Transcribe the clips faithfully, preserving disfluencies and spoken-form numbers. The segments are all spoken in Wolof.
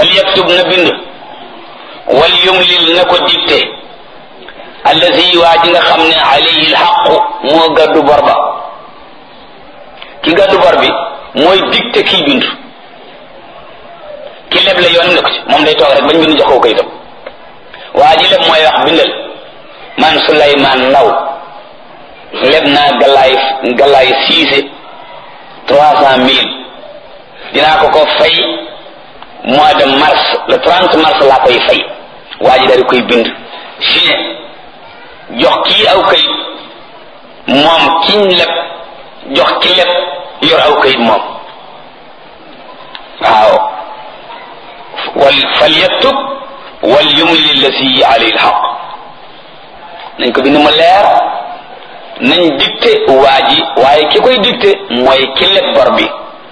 fal yaktub na bind wal yumlil na ko dicté allazi waa ji nga xam ne alayhi alxaqu moo gàddu bor ba ki gàddu bor bi mooy dicté kii bind ki leb la yoonam ne ko ci moom day toog rek bañ bind jox ko kayitam waa ji leb mooy wax bindal man Souleymane Ndaw leb naa galaay galaay siise trois cent mille dinaa ko ko fay mois de mars le trente mars laa koy fay waa ji daal di koy bind signé jox kii aw kayit moom kiñ leb jox ki leb yor aw kayit moom waaw wal falyaktub wal yumli allati alayhi alhaq nañ ko bind mu leer nañ dicté waa ji waaye ki koy dicté mooy ki leb bor bi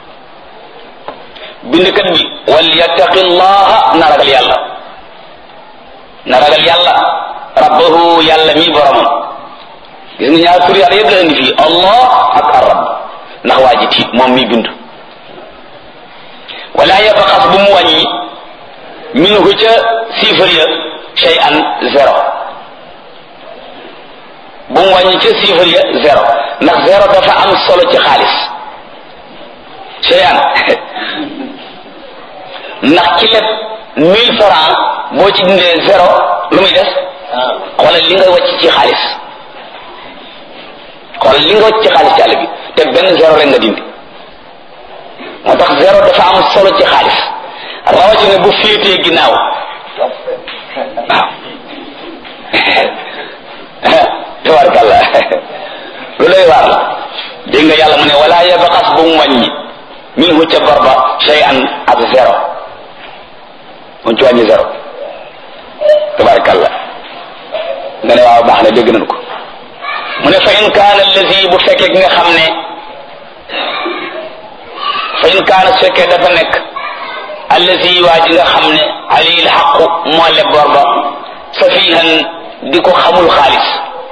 bindkat bi wal yattaqi llaha na ragal yàlla na ragal yàlla rabbahu yàlla mi boromam gis nga ñaar tur yàlla yëpp la indi fii allah ak arab ndax waa ji tiit moom mi bind wala yabxas bu mu wàññi minhu ca siifar ya shay'an zéro bu mu wàññi ca siifar ya zéro ndax zéro dafa am solo ci xaalis shay'an ndax ci lépp mille francs boo ci dindee zéro lu muy des xoolal li nga wàcc ci xaalis xoolal li nga wàcc ci xaalis ci àll bi te benn zéro rek nga dindi moo tax zéro dafa am solo ci xaalis rawatina bu féetee ginnaaw waaw tabarkàlla lu lay waar la dégg nga yàlla mu ne wala yabxas bu mu wàññi minhu ca bor ba shay'an ak zéro mu ci wàññi zéro tabarkàlla nga ne waaw baax na dégg nañ ko mu ne fa in kaana allazi bu fekkee ki nga xam ne fa in kaana su fekkee dafa nekk allazi waa ji nga xam ne alayhi alxaqu moo leb bor ba safihan di ko xamul xaalis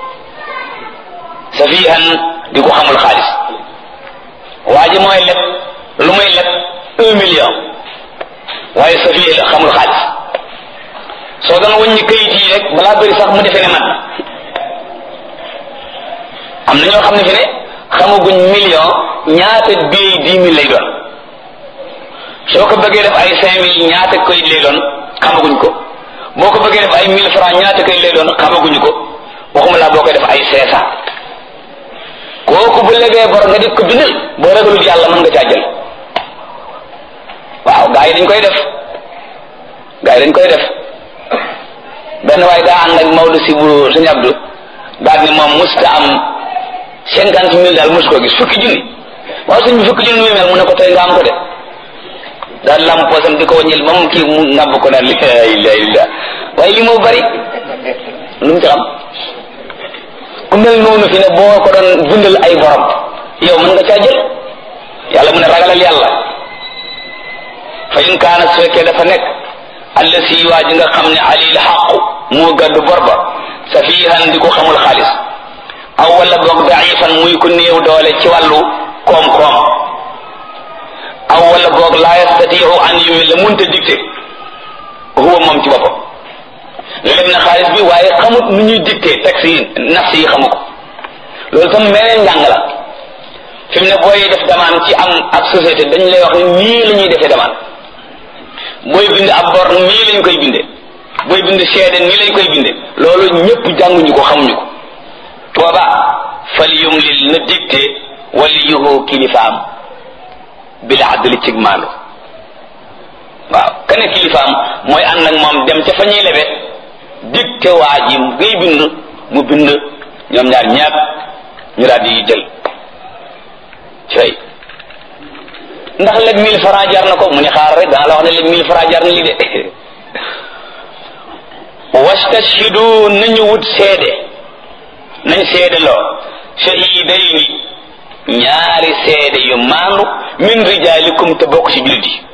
safihan di ko xamul xaalis waa ji mooy leb lu muy leb un million waaye safi la xamul xaalis soo doon wëññi kayit yi rek balaa bëri sax mu defee ne man am na ñoo xam ne fi ne xamaguñ million ñaata bii dix mille lay doon soo ko bëggee def ay cinq mille ñaata kayit lay doon xamaguñ ko boo ko bëggee def ay mille francs ñaata kayit lay doon xamaguñu ko waxuma laa boo koy def ay cinq cent kooku bu legee bor nga di ko bindal boo ragalul yàlla mën nga caa jël waaw gaa yi dañ koy def gaa yi dañ koy def benn waaye daa ànd ak Maodo si bu Sëñ Abdou daal ni moom musta am cinquante mille daal mus ko gis fukki junni waaw suñ bi fukki junni muy mel mu ne ko tey nga am ko de daal lam poosam di ko wàññil moom kii mu ngàbb ko naan li la ilaha illa waaye li moo bari lu mu ci xam ku mel noonu fi ne boo ko doon bindal ay borom yow mën nga caa jël yàlla mu ne ragalal yàlla fa in kaana su fekkee dafa nekk allasi waa ji nga xam ne alil xaqu moo gàddu bor ba safihan di ko xamul xaalis aw wala boog daifan muy ku néew doole ci wàllu koom-koom aw wala boog laa yastatiu an yumi la munta dicté huwa moom ci boppam leb na xaalis bi waaye xamut nu ñuy dicté texte yi nafs yi xamu ko loolu tam meneen njàng la fi mu ne booy def demande ci am ak société dañ lay wax ni nii la ñuy defee demande booy bind ab bor nii lañ koy binde booy bind seede nii lañ koy binde loolu ñëpp jànguñu ko xamuñu ko tooba fal yumlil na dicté waliyuhu kilifaam bil adli cig maandu waaw kane kilifaam mooy ànd ak moom dem ca fa ñuy lebe dicté waa ji ngay bind mu bind ñoom ñaar ñaar ñu daal di jël cey ndax leb mille francs jar na ko mu ne xaar rek dana la wax ne leb mille francs jar na li de wastashhidu nañu wut seede nañ seede loo shahidayni ñaari seede yu maandu min rijalikum te bokk ci jullit yi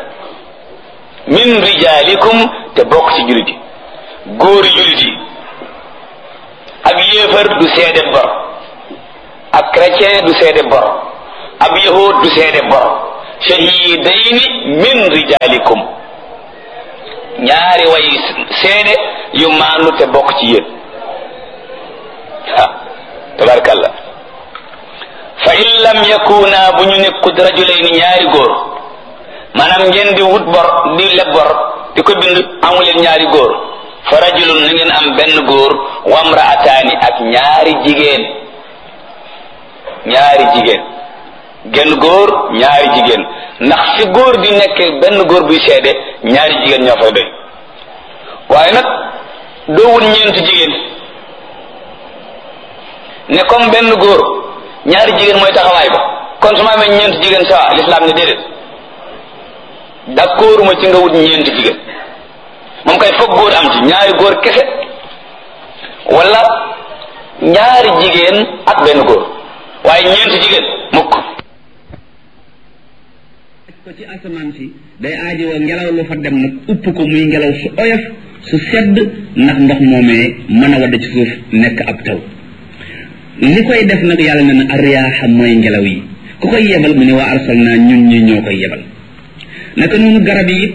min rijalikum te bokk ci jullit yi góori jullit yi ab yéefar du seede bor ab chrétien du seede bor ab yahud du seede bor shahidayni min rijalikum ñaari way seede yu maandu te bokk ci yéen ah tabarkalla fa in lam yakuna bu ñu nekkut rajulayni ñaari góor maanaam ngeen di wut bor di leb bor di ko bind amu leen ñaari góor fa rajulun na ngeen am benn góor wa mraataani ak ñaari jigéen ñaari jigéen genn góor ñaari jigéen ndax fi góor di nekk benn góor buy seede ñaari jigéen ñoo fay doy waaye nag doo wut ñeenti jigéen ne comme benn góor ñaari jigéen mooy taxawaay ba kon su ma amee ñeenti jigéen sawa l'islam ne déedéet d'accord ma ci nga wut ñeenti jigéen moom kay foog góor am ci ñaari góor kese wala ñaari jigéen ak benn góor waaye ñeenti jigéen mukk ko ci asamaan si day aajowoo ngelaw lu fa dem nag upp ko muy ngelaw su oyof su sedd ndax ndox moomee mën a wadd ci suuf nekk ab taw li koy def nag yàlla ne na arriyaaxa mooy ngelaw yi ku koy yebal mu ne waa arsalna ñun ñi ñoo koy yebal naka noonu garab yi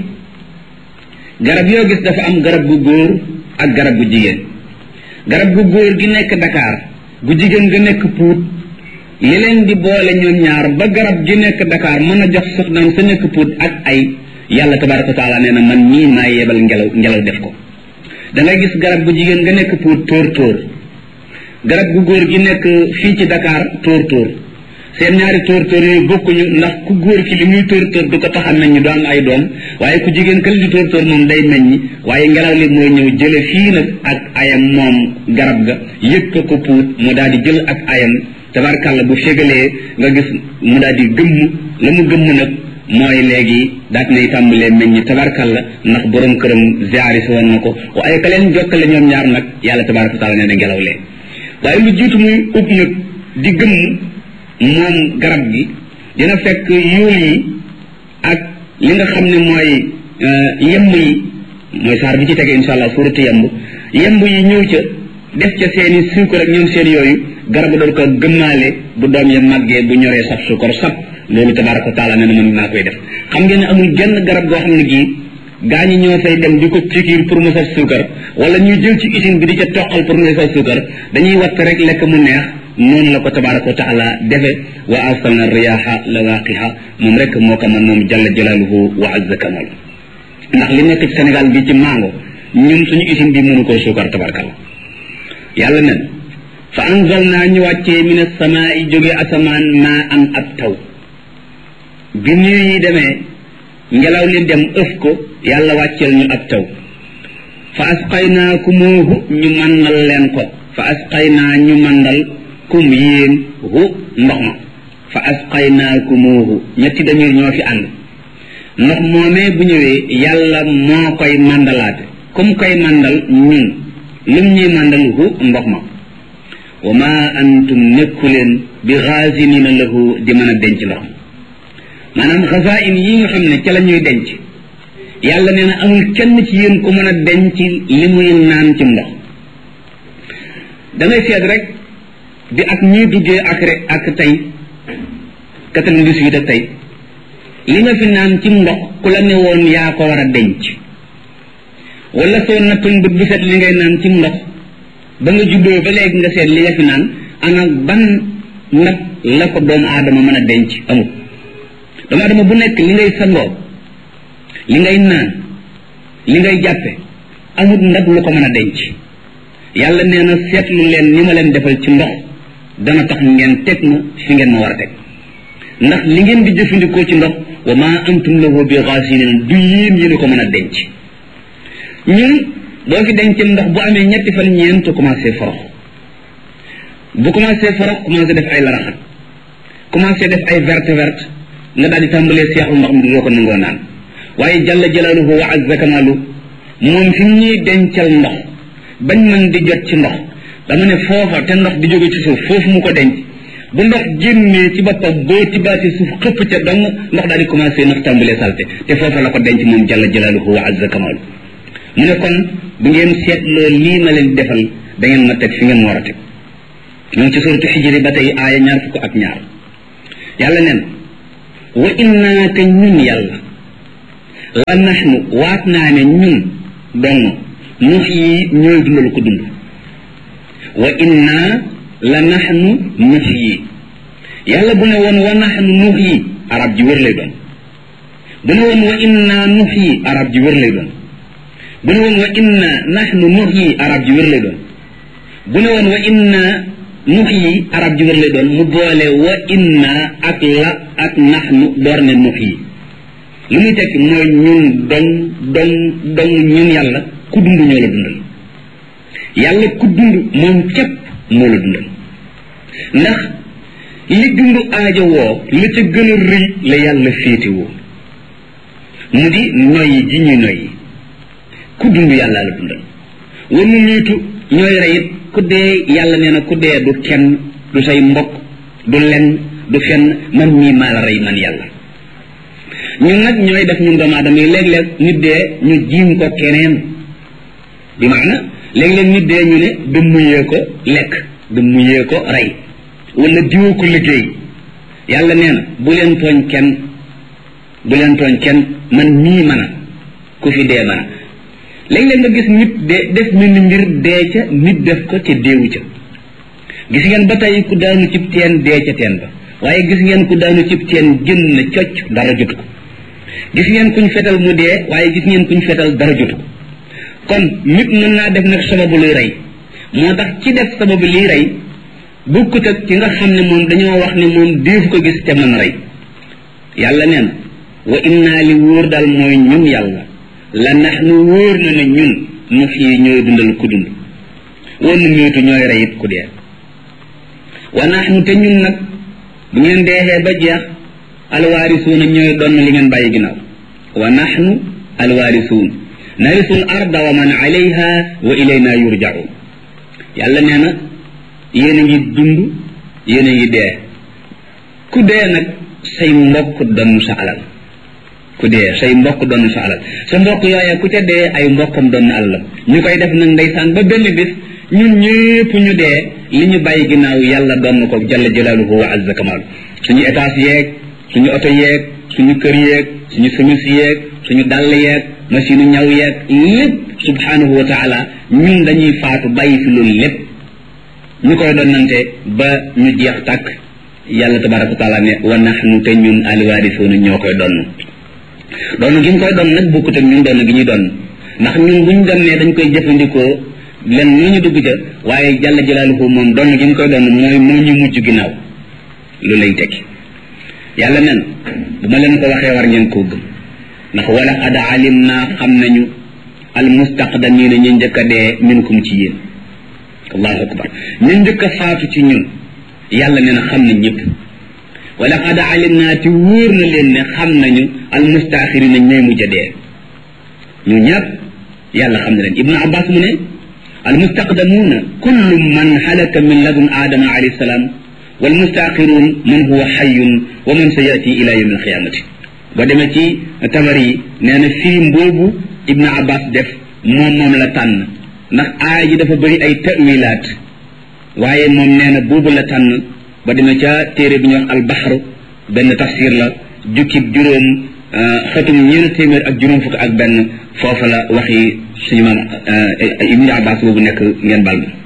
garab yoo gis dafa am garab gu góor ak garab gu jigéen garab gu góor gi nekk Dakar gu jigéen ga nekk Pout li leen di boole ñoom ñaar ba garab gi nekk Dakar mën a jox soxnaam sa nekk Pout ak ay yàlla tabaraka wa taala nee na man mii maa yebal ngelaw ngelaw def ko da ngay gis garab gu jigéen nga nekk Pout tóor tóor garab gu góor gi nekk fii ci Dakar tóor tóor seen ñaari tóor tóor yooyu bokkuñu ndax ku góor ki li muy tóor tóor du ko tax a meññ du am ay doom waaye ku jigéen kël di tóor tóor moom day meññ waaye ngelaw li mooy ñëw jële fii nag ak ayam moom garab ga yëg ko ko Pout mu daal di jël ak ayam tabarkàlla bu fégalee nga gis mu daal di gëmm la mu gëmm nag mooy léegi daat nay tàmbalee meññ tabarkàlla ndax borom këram ziari si woon na ko waaye ka leen jokkale ñoom ñaar nag yàlla tabaraka wa taala nee na ngelaw lee waaye lu jiitu muy ub nag di gëmm moom garab gi dina fekk yuul yi ak li nga xam ne mooy yemb yi mooy saar bi ci tege insha allah suuratu yemb yemb yi ñëw ca def ca seeni suukar ak ñoom seen yooyu garab doon ko gëmmaale bu doom ya màggee bu ñoree sab suukar sab loolu tabaraka wa taala nee na mën naa koy def xam ngeen ne amul genn garab goo xam ne gii gaa ñi ñoo fay dem di ko pikiir pour mu saf suukar wala ñuy jël ci usine bi di ca toqal pour mu saf suukar dañuy watt rek lekk mu neex noonu la ko tabaraka wa taala defe wa arsalna riyaha lawaqiha moom rek moo ko man moom jalla jalaaluhu wa azza kamal ndax li nekk ci Sénégal bi ci mango ñun suñu usine bi mënu koo suukar tabarakalla yàlla nen fa anzalna ñu wàccee min as-samaa'i jóge asamaan maa am ab taw bi niir yi demee ngelaw li dem ëf ko yàlla wàcceel ñu ab taw fa asqaynaakumoohu ñu màndal leen ko fa asqaynaa ñu màndal kum yéen hu ndox ma fa asqaynaakumoohu ñetti damir ñoo fi ànd ndox moomee bu ñëwee yàlla moo koy màndalaate comme koy màndal ñun lum ñuy màndal hu ndox ma wa ma antum nekku leen bi xaasinina lahu di mën a denc ndox maanaam xasain yi nga xam ne ca la ñuy denc yàlla nee na amul kenn ci yéen ku mën a denc li muy naan ci ndox da ngay seet rek bi ak ñuy duggee ak rek ak tey quatre-vingt-dix-huit ak tey li nga fi naan ci ndox ku la ne woon yaa ko war a denc wala soo nattoon bët bu set li ngay naan ci ndox ba nga juddoo ba léegi nga seet li nga fi naan ana ban nag la ko doomu aadama mën a denc amul doomu aadama bu nekk li ngay sangoo li ngay naan li ngay jàppe amul nag lu ko mën a denc yàlla nee na seetlu leen ni ma leen defal ci ndox dana tax ngeen teg ma fi ngeen ma war a teg ndax li ngeen di jëfandikoo ci ndox wa ma antum lahu bi ghasinin du yéen yéen ko mën a denc ñun boo fi dencee ndox bu amee ñetti fan ñeent commencé forox bu commencé forox commencé def ay laraxat commencé def ay verte verte nga daal di tàmbalee seexlu ndox mi doo ko nangoo naan waaye jalla jalaaluhu wa azza kamaalu moom fi ñuy dencal ndox bañ mën di jot ci ndox dama ne foofa te ndox di jóge ci suuf foofu mu ko denc bu ndox génnee ci boppam boo tibaatee suuf xëpp ca dong ndox daal di commencé ndox tàmbalee salte te foofa la ko denc moom jalla jalaaluhu wa azza kamaalu mu ne kon bu ngeen seetloo lii ma leen defal da ngeen ma teg fi ngeen ma war a teg ñoo ci suratu xijri ba tey aaya ñaar fukk ak ñaar yàlla nen wa innaa ka ñun yàlla la naxnu waat naa ne ñun dong nux yi ñooy dundal ko dund wa inna la naxnu nux yi yàlla bu ne woon wa naxnu nux yi arab ji wér lay doon bu ne woon wa inna nux yi arab ji wér lay doon bu ne woon wa inna naxnu nux yi arab ji wér lay doon bu ne woon wa inna nux yi arab ji wér lay doon mu boole wa inna ak la ak naxnu door ne nux yi li muy tekki mooy ñun dong dong dong ñun yàlla ku dund ñoo la dundal yàlla ku dund moom képp moo la dundal ndax li dund aajo woo la ca gën a rëy la yàlla féete woo mu di noyyi ji ñuy noyyi ku dund yàlla la dundal wanu niitu ñooy reyit ku dee yàlla nee na ku dee du kenn du say mbokk du lenn du fenn man mii maa la rey man yàlla ñun nag ñooy def ñun doomu aadama yi léeg-léeg nit dee ñu jiim ko keneen bi maana léeg-léeg nit dee ñu ne dëmmuyee ko lekk dëmmuyee ko rey wala diwoo ko liggéey yàlla nee na bu leen tooñ kenn bu leen tooñ kenn man mii mën a ku fi dee mën a léeg-léeg nga gis nit de def mel ni mbir dee ca nit def ko ca deewu ca gis ngeen ba tey ku daanu cib teen dee ca teen ba waaye gis ngeen ku daanu cib teen jën na cocc dara jotu ko gis ngeen kuñ fetal mu dee waaye gis ngeen kuñ fetal dara jotu ko kon nit mën naa def nag sababu luy rey moo tax ci def sababu liy rey bukkut ak ci nga xam ne moom dañoo wax ne moom déefu ko gis te mën rey yàlla nee na wa inna li wóor daal mooy ñun yàlla la nax nu wóor na ne ñun nu fii ñooy dundal ku dund wanu miitu ñooy reyit ku dee wa nax nu te ñun nag bu ngeen deexee ba jeex alwaarisuuna ñooy donn li ngeen bàyyi ginnaaw wa naxnu alwaarisuun narisul arda wa man alayha wa ilayna yurjaun yàlla nee na yéen a ngi dund yéen a ngi dee ku dee nag say mbokk donn sa alal ku dee say mbokk donn sa alal sa mbokk yooya ku ca dee ay mbokkam donn alal ñu koy def nag ndeysaan ba benn bis ñun ñëpp ñu dee li ñu bàyyi ginnaaw yàlla donn ko jalla jalaaluhu wa azza kamaalu suñu étage yeeg suñu oto yeeg suñu kër yeeg suñu semis yeeg suñu dàll yeeg machine ñaw yeeg lépp subhanahu wa taala ñun dañuy faatu bàyyi fi loolu lépp ñu koy donnante ba ñu jeex tàkk yàlla tabaraka wa taala ne wa nahnu te ñun alwaarisuuna ñoo koy donn doon gi ñu koy doon nag bokkut ak ñun doon gi ñuy doon ndax ñun buñ donnee dañ koy jëfandikoo len lu ñu dugg ca waaye jalla jalaaluhu moom doon gi ñu koy doon mooy moo ñu mujj ginnaaw lu lay tekki yàlla nen bu ma leen ko waxee war ngeen koo gëm ndax wala qad alim naa xam nañu al mustaqdamina ñu njëkk a dee minkum ci yéen allahu akbar ñu njëkk a faatu ci ñun yàlla nee na xam nañ ñëpp wala qad alim naa ti wóor na leen ne xam nañu al mustaaxirina ñooy mujj a dee ñu ñëpp yàlla xam na leen ibnu abbas mu ne al mustaqdamuuna kullu man halaka min ladun aadama alayhi salaam wal mustaaxiruun man huwa xayyun wa man sa yati ila yawm al qiyaamati ba demee ci tabar yi nee na firim boobu ibnu abbas def moom moom la tànn ndax aaya ji dafa bëri ay tawilaat waaye moom nee na boobu la tànn ba demee ca téere bi ñuy wax albaxru benn tafsir la jukkib juróom xatum ñeent téeméer ak juróom fukk ak benn foofa la waxi suñu maam ibnu abbas boobu nekk ngeen bal ma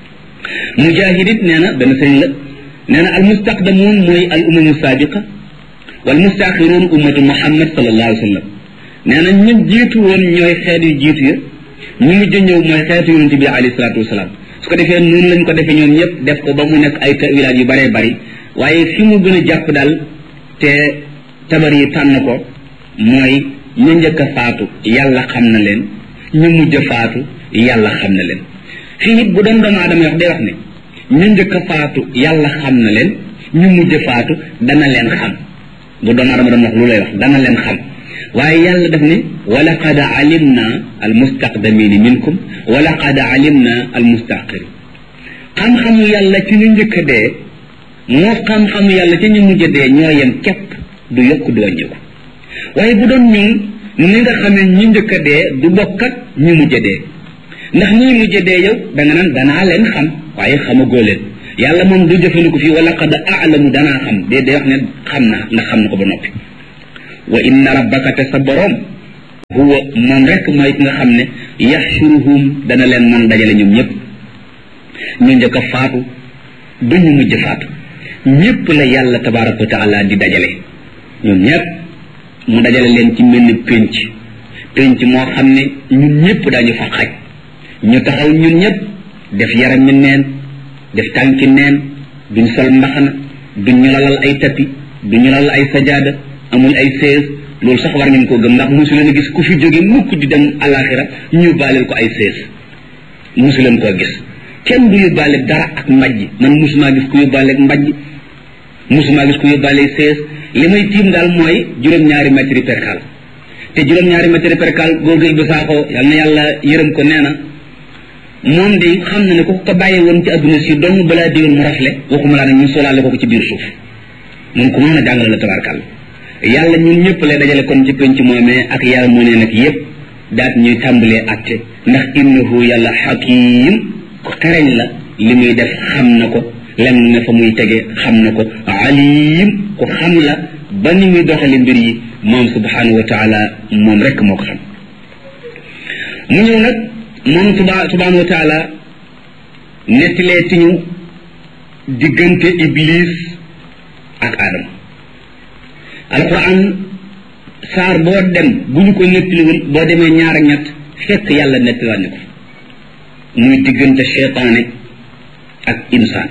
mujahid it nee na benn sëriñ la nee na al mustaqdamuun mooy al umamu saabiqa wal mustaaxiruun ummatu muhammad sallallahu alayhi wa sallam nee na ñu jiitu woon ñooy xeet yu jiitu ya ñu mujj ñëw mooy xeetu yonent bi alayhi salaatu wasalaam su ko defee noonu lañ ko defee ñoom ñëpp def ko ba mu nekk ay tawilaat yu bëree bëri waaye fi mu gën a jàpp daal te tabar yi tànn ko mooy ñu njëkk a faatu yàlla xam na leen ñu mujj a faatu yàlla xam na leen fii it bu doon doomu aadama wax day wax ne ñu njëkk a faatu yàlla xam na leen ñu mujj a faatu dana leen xam bu doomu aadama doon wax lu lay wax dana leen xam waaye yàlla daf ne wala qad alimna al mustaqdamina minkum wala qad alimna al mustaqirin xam-xamu yàlla ci ñu njëkk a dee moo xam-xamu yàlla ci ñu mujj a dee ñoo yem képp du yokk du wàññiku waaye bu doon ñun ni nga xamee ñi njëkk a dee du bokk ak ñu mujj a dee ndax ñi mujj a dee yow da nga naan danaa leen xam waaye xamagoo leen yàlla moom du jëfandiku fii wala qad a'lamu danaa xam dee day wax ne xam naa ndax xam na ko ba noppi wa inna rabbaka te sa borom huwa moom rek mooy ki nga xam ne yaxshuruhum dana leen mën dajale ñoom ñëpp ñu njëkk a faatu du ñu mujj faatu ñëpp la yàlla tabaraka wa taala di dajale ñoom ñëpp mu dajale leen ci mel ni pénc pénc moo xam ne ñun ñëpp daañu fa xaj ñu taxaw ñun ñëpp def yaram mi neen def tànki neen duñ sol mbaxana duñ ñu lalal ay tapi duñ ñu lalal ay sajaada amuñ ay sees loolu sax war ngeen koo gëm ndax mosu leen a gis ku fi jóge mukk di dem alaxira ñu yóbbaaleel ko ay sees mosu leen koo gis kenn du yóbbaale dara ak mbajj man mosumaa gis ku yóbbaale ak mbajj mosumaa gis ku yóbbaale sees li may tiim daal mooy juróom-ñaari mètre percal te juróom-ñaari mètre percal góor ga Ibou Sakho yal na yàlla yërëm ko nee na moom de xam na ne ko ko bàyyi woon ci adduna si dong balaa déwén mu rafle waxuma laa ne ñun solaale ko ko ci biir suuf moom ku mën a jàngale la tabarkal yàlla ñun ñëpp lay dajale kon ci penc moomee ak yàlla mu ne nag yëpp daat ñuy tàmbalee atte ndax innahu yàlla xakim ko xereñ la li muy def xam na ko lem ne fa muy tege xam na ko alim ko xam la ba ni muy doxale mbir yi moom subhanahu wa taala moom rek moo ko xam mu ñëw nag moom suba subhanahu wa taala nettilee ti ñu diggante iblis ak Adama alquran saar boo dem bu ñu ko nettaliwul boo demee ñaar ak ñett fekk yàlla nettaliwaat ne ko muy diggante cheytaane ak insaan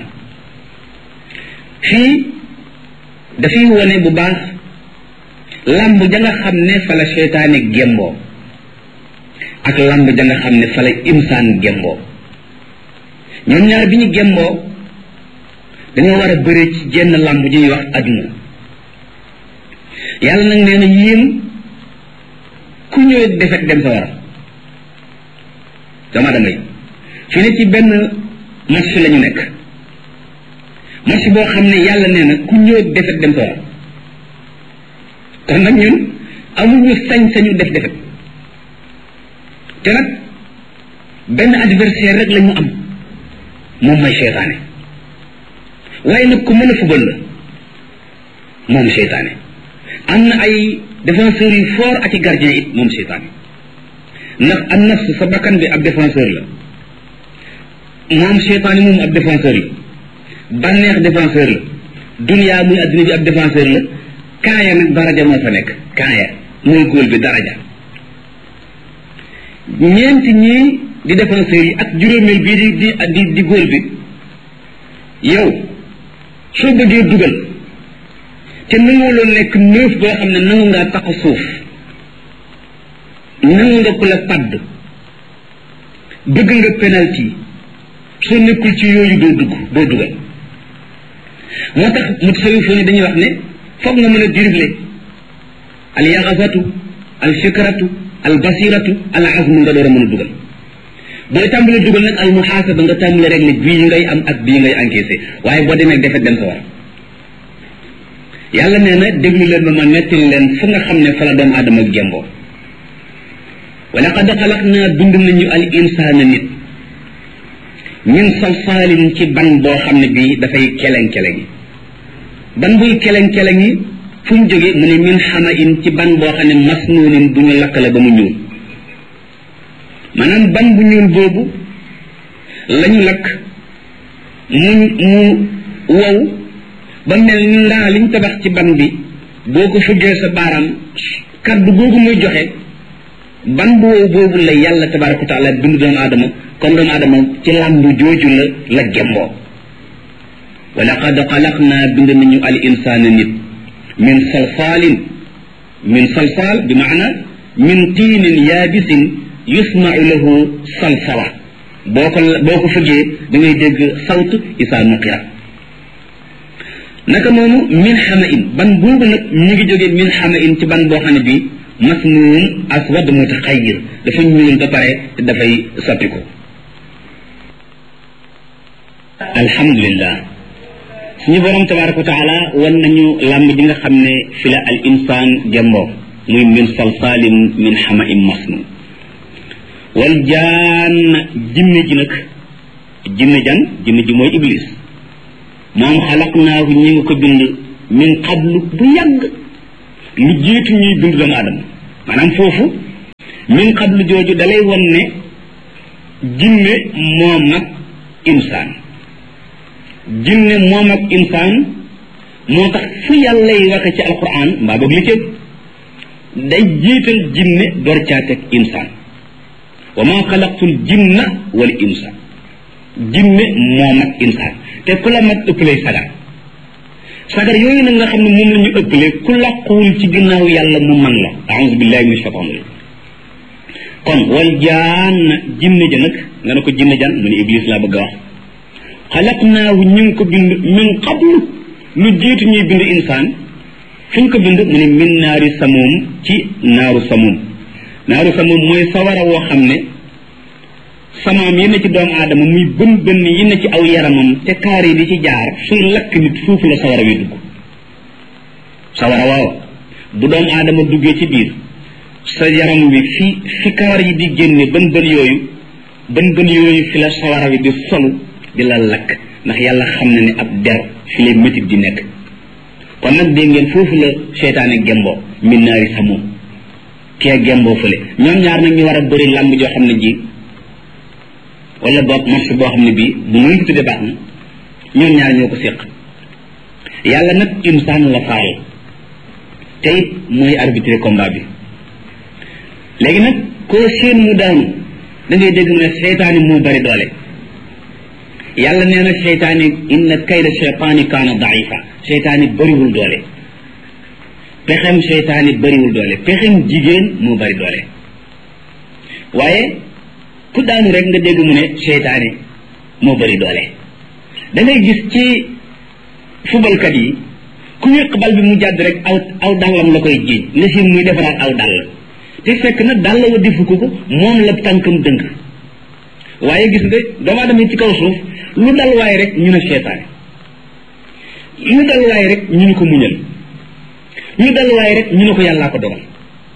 fii dafay wone bu baax lamb ja nga xam ne fa la cheytaane gemboo ak lamb ja nga xam ne fa la insaan gemboo ñoom ñaar bi ñu gemboo dañoo war a bëre ci jenn lamb ji ñuy wax adduna yàlla nag nee na yéen ku ñëwee defet dem sa war a dama damay fi ne ci benn match la ñu nekk match boo xam ne yàlla nee na ku ñëwee defet dem sa war a kon nag ñun amuñu sañ-sañu def defet te nag benn adversaire rek la ñu am moom mooy seytaane waaye nag ku mën a fubal la moom seytaane am na ay défenseurs yu fort ak i gardien it moom seytaane ndax an nafs sa bakkan bi ab défenseur la moom seytaane moom ab défenseur la bànneex défenseur la duniyaa muy adduna bi ab défenseur la kaaya nag daraja moo fa nekk kaaya mooy góol bi daraja ñeenti ñii di défenseurs yi ak juróomeel bii di di di di góol bi yow soo bëggee dugal te nangu loolu nekk neuf boo xam ne nangu ngaa tax suuf nangu nga ku la padd bëgg nga penalty soo nekkul ci yooyu doo dugg doo dugal moo tax mu sawi foo ne dañuy wax ne foog nga mën a dribbler al yaxasatu al fikratu al basiratu al azmu nga door a mën a dugal booy tàmbali dugal nag al muhaasaba nga tàmbali rek ne bii ngay am ak bii ngay encaissé waaye boo demee defet dem sa war yàlla nee na déglu leen ba ma nettali leen fu nga xam ne fa la doomu aadama gemboo wa laqad xalaqnaa bind nañu al insaana nit min salsaalin ci ban boo xam ne bii dafay keleng-keleng yi ban buy keleng-keleng yi fu mu jóge mu ne min xama in ci ban boo xam ne masnuunin bu ñu lakk la ba mu ñuul maanaam ban bu ñuul boobu lañu lakk mu mu wow ba mel ni ndaa liñ tabax ci ban bi boo ko fëggee sa baaraam kaddu googu muy joxe ban bu wow boobu la yàlla tabaraka wa taala bind doomu aadama kon doomu aadama ci làmbu jooju la la gemboo wa laqad xalaqnaa bind nañu al insaana nit min salsaalin min salsaal bi maana min tiinin yaabisin yusmau lahu salsala boo ko boo ko fëggee da ngay dégg sawt isaa nuqira naka noonu min xama in ban boobu nag ñu ngi jógee min xama in ci ban boo xam ne bii masnuun aswad mutaxayyir dafa ñuul ba pare te dafay soppi ko alhamdulillah suñu borom tabaraka wa taala wan nañu làmb ji nga xam ne fi la al insaan gemboo muy min salsaalin min xama in masnuun wal jaan jinne ji nag jinne jan jinne ji mooy iblis moom xalaqnaahu ñi nga ko bind min qablu bu yàgg lu jiitu ñuy bind doomu aadama maanaam foofu min qablu jooju dalay won ne jinne moom ak insaan jinne moom ak insaan moo tax fu yàlla yi waxe ci alquran mbaa boog li cëpp day jiital jinne door caa teg insaan wa ma xalaqtul jinna wal insa jinne moom ak insaan te ku la mag ëppalee sagar sagar yooyu nag nga xam ne moom la ñu ëppalee ku làquwul ci ginnaaw yàlla mu man la a'udhu billahi min shaytan rajim kon wal jaan jinne ja nag nga ne ko jinne jan mu ne iblis laa bëgg a wax xalaqnaahu ñu ngi ko bind min qablu lu jiitu ñuy bind insaan fu ñu ko bind mu ne min naari samuum ci naaru samuum naaru samuum mooy sawara woo xam ne samaam yi ne ci doomu aadama muy bën bën yi ne ci aw yaramam te kaar yi di ci jaar suy lakk nit foofu la sawara wi dugg sawara waaw bu doomu aadama duggee ci biir sa yaram wi fi fi kawar yi di génne bën bën yooyu bën bën yooyu fi la sawara wi di solu di la lakk ndax yàlla xam na ne ab der fi lay métit di nekk kon nag dégg ngeen foofu la seytaane gemboo min naari samuum kee gemboo fële ñoom ñaar nag ñu war a bëri làmb joo xam ne ji wala boog marché boo xam ne bii bu muy ko tudde baax na ñoom ñaar ñoo ko séq yàlla nag insaan la faal te it mooy arbitré combat bi léegi nag koo seen mu daanu da ngay dégg mu ne seytaane moo bari doole yàlla nee na seytaane inna kayda seytaani kaana daifa seytaane bariwul doole pexem seytaane bariwul doole pexem jigéen moo bari doole waaye ku daanu rek nga dégg mu ne seytaane moo bari doole da ngay gis ci fubalkat yi ku wéq bal bi mu jàdd rek aw aw dàllam la koy jiiñ nga si muy defaraat aw dàll te fekk na dàll wa defu ko ko moom la tànkam dënk waaye gis nga doomu aadama ci kaw suuf lu dal waaye rek ñu ne seytaane lu dal waaye rek ñu ne ko muñal lu dal waaye rek ñu ne ko yàllaa ko dogal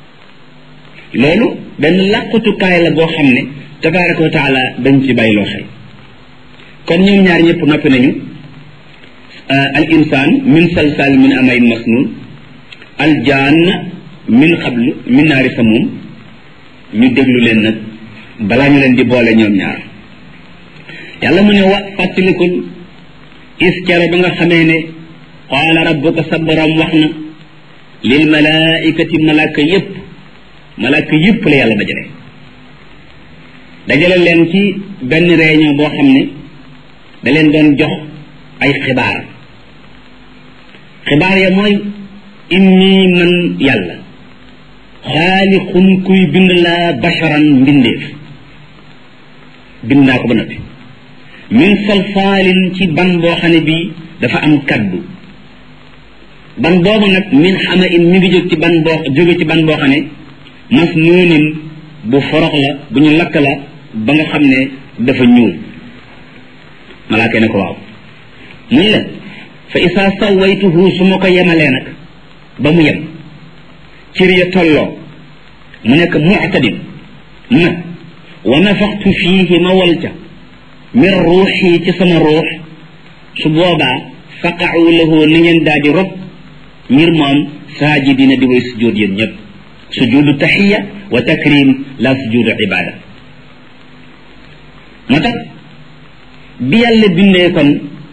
loolu benn làqatukaay la boo xam ne tabaraka wa taala dañ ci bàyyi loo xel kon ñoom ñaar ñëpp noppi nañu al insaan min salsal min amayn masnun al jaan min xablu min naari samuum ñu déglu leen nag balaa ñu leen di boole ñoom ñaar yàlla mu ne wa fàttalikul is kere ba nga xamee ne qaala rabbuka sa borom wax na lil malaikati malaaka yépp malaaka yépp la yàlla dajale dajale leen ci benn réunion boo xam ne da leen doon jox ay xibaar xibaar ya mooy inni man yàlla xaalixun kuy bind laa basharan mbindeef bind naa ko ba noppi min salfaalin ci ban boo xam ne bii dafa am kaddu ban boobu nag min xama in mi ngi jóg ci ban boo jóge ci ban boo xam ne masnuunin bu forox la bu ñu lakk la ba nga xam ne dafa ñuul malaaka ne ko waaw mun la fa isaa sawaytuhu su ma ko yemalee nag ba mu yem cër ya tolloo mu nekk mu'tadil nag wa nafaxtu fiihi ma wal ca min ruuxi ci sama ruux su boobaa faqa'u lahu ni ngeen daal di rob ngir moom saajidina di way sujjóot yéen ñëpp sujudu taxiya wa takrim la sujudu ibada moo tax bi yàlla bindee kon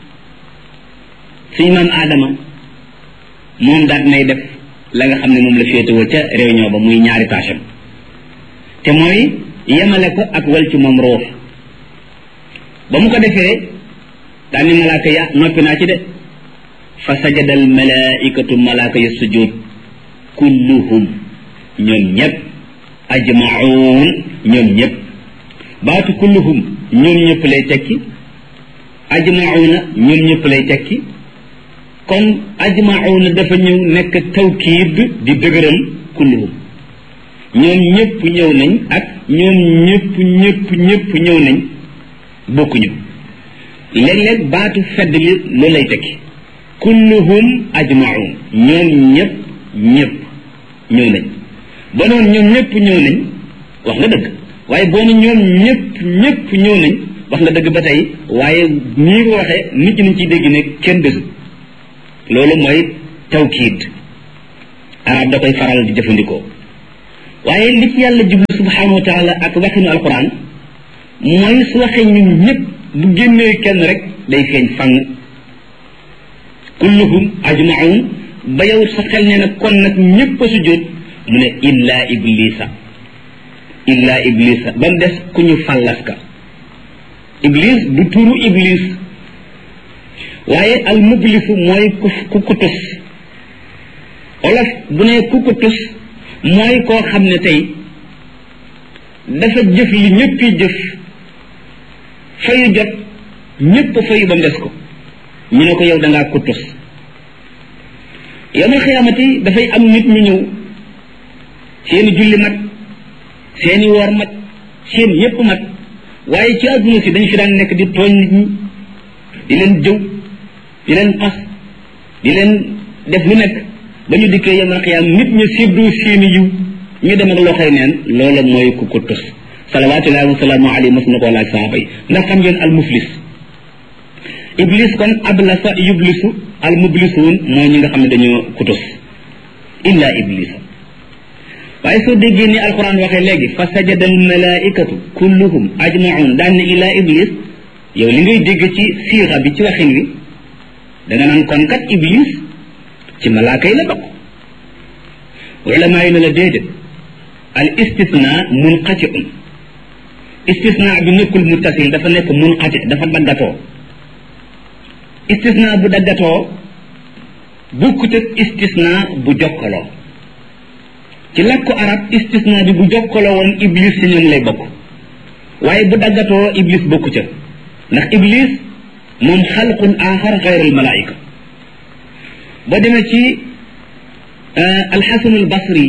suñu maam aadama moom daal nay def la nga xam ne moom la féetewoo ca réunion ba muy ñaari tâcham te mooy yemale ko ak wal ci moom ruux ba mu ko defee daal ni malaaka ya noppi naa ci de fa sajada al malaikatu malaaka ya sujud kulluhum ñoom ñëpp ajmaun ñoom ñëpp baatu kulluhum ñoom ñëpp lay tekki ajmauna ñoom ñëpp lay tekki kon ajmauna dafa ñëw nekk tawkiid di dëgëral kulluhum ñoom ñëpp ñëw nañ ak ñoom ñëpp ñëpp ñëpp ñëw nañ bokkuñu léeg-léeg baatu fedd li loolu lay tekki kulluhum ajmaun ñoom ñëpp ñëpp ñëw nañ ba noonu ñoom ñëpp ñëw nañ wax nga dëgg waaye boo ne ñoom ñëpp ñëpp ñëw nañ wax nga dëgg ba tey waaye nii ko waxee nit ñi nañ ciy dégg ne kenn desu loolu mooy tawkiid arab da koy faral di jëfandikoo waaye li ci yàlla jublu subhanahu wa taala ak waxinu alquran mooy su waxee ñun ñëpp bu génnee kenn rek day feeñ fang kulluhum ajmaun ba yow sa xel ne nag kon nag ñëpp a sujjóot mu ne illa iblisa illa iblisa ba mu des ku ñu fàllas ka iblis du turu iblis waaye al mublisu mooy ku ku ku tus olof bu ne ku ku tus mooy koo xam ne tey dafa jëf li ñëpp yi jëf fayu jot ñëpp fayu ba mu des ko ñu ne ko yow da ngaa ku tus yawmal xiyaamati dafay am nit ñu ñëw seeni julli mat seeni woor mat seen yépp mat waaye ci àdduna si dañ fi daan nekk di tooñ nit ñi di leen jëw di leen xas di leen def lu nekk ba ñu dikkee yawmal xiyaam nit ñi séddoo seeni yiw ñu dem ak loxoy neen loola mooy ku ko tus salawaatullahi wa salaamu alayhi mas na koo laaj saxaaba yi ndax xam ngeen al muflis iblis kon ablasa yublisu al mublisuun mooy ñi nga xam ne dañoo kutus illa iblisa waaye soo déggee ni alquran waxee léegi fa sajada al malaikatu kulluhum ajmaun daan ne illa iblis yow li ngay dégg ci siixa bi ci waxin wi danga naan kon kat iblis ci malaaka yi la bokk ulama yi ne la déedéet al istisna munqatiun istisna bi nekkul muttasil dafa nekk munqati dafa daggatoo istisna bu daggatoo bukkut ak istisna bu jokkaloo ci làkku arab istisna bi bu jokkaloo woon iblis ci ñoom lay bokk waaye bu daggatoo iblis bokku ca ndax iblis moom xalqun axar xayrul malaayika ba demee ci alxasan albasri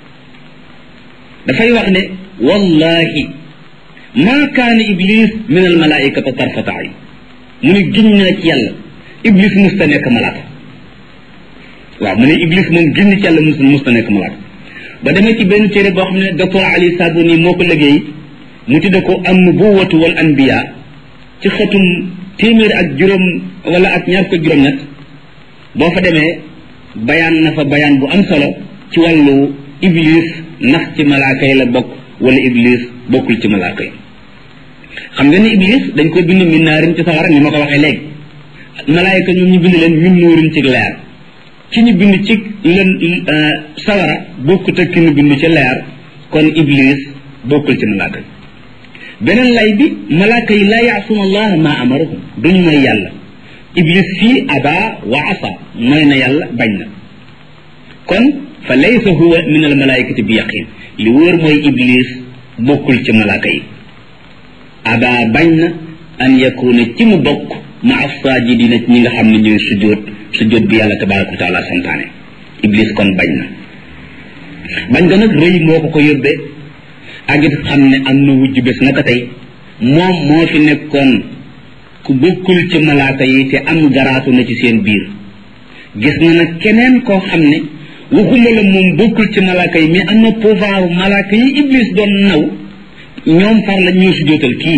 dafay wax ne wallahi ma kaana iblis min almalaayikati tarfata ayn mu ne giñ naa ci yàlla iblis musta nekk malaaka waaw mu ne iblis moom giñ ci yàlla mus musta nekk malaaka ba demee ci benn téere boo xam ne docteur Ali Sabuni moo ko liggéey mu tudde ko an nubuwatu wal anbiya ci xëtum téeméer ak juróom wala ak ñaar ko juróom-ñett boo fa demee bayaan na fa bayaan bu am solo ci wàllu iblis ndax ci malaaka yi la bokk wala iblis bokkul ci malaaka yi xam nga ni iblis dañ koy bind min naarin ci sawara ni ma ko waxee léegi malaayika ñoom ñu bind leen min nuurin ci leer ci ñu bind ci leen sawara bokkut ak ki ñu bind ci leer kon iblis bokkul ci malaaka yi beneen lay bi malaaka yi laa yaasuna allah ma amarahum duñu may yàlla iblis fii aba wa asa mooy na yàlla bañ na kon fa laysa huwa min al malaikati bi yaqin li wóor mooy iblis bokkul ci malaaka yi aba bañ na an yakuna ci mu bokk ma as-sajidina ñi nga xam ne ñooy sujjóot sujjóot bi yàlla tabaraka wa taala santaane iblis kon bañ na bañ nga nag rëy moo ko ko yóbbee ak it xam ne am na wujj bés naka tey moom moo fi nekkoon ku bokkul ci malaaka yi te am garaatu na ci seen biir gis na nag keneen koo xam ne waxuma la moom bokkul ci malaaka yi mais am na pouvoir malaaka yi iblis doon naw ñoom far la ñoo sujjóotal kii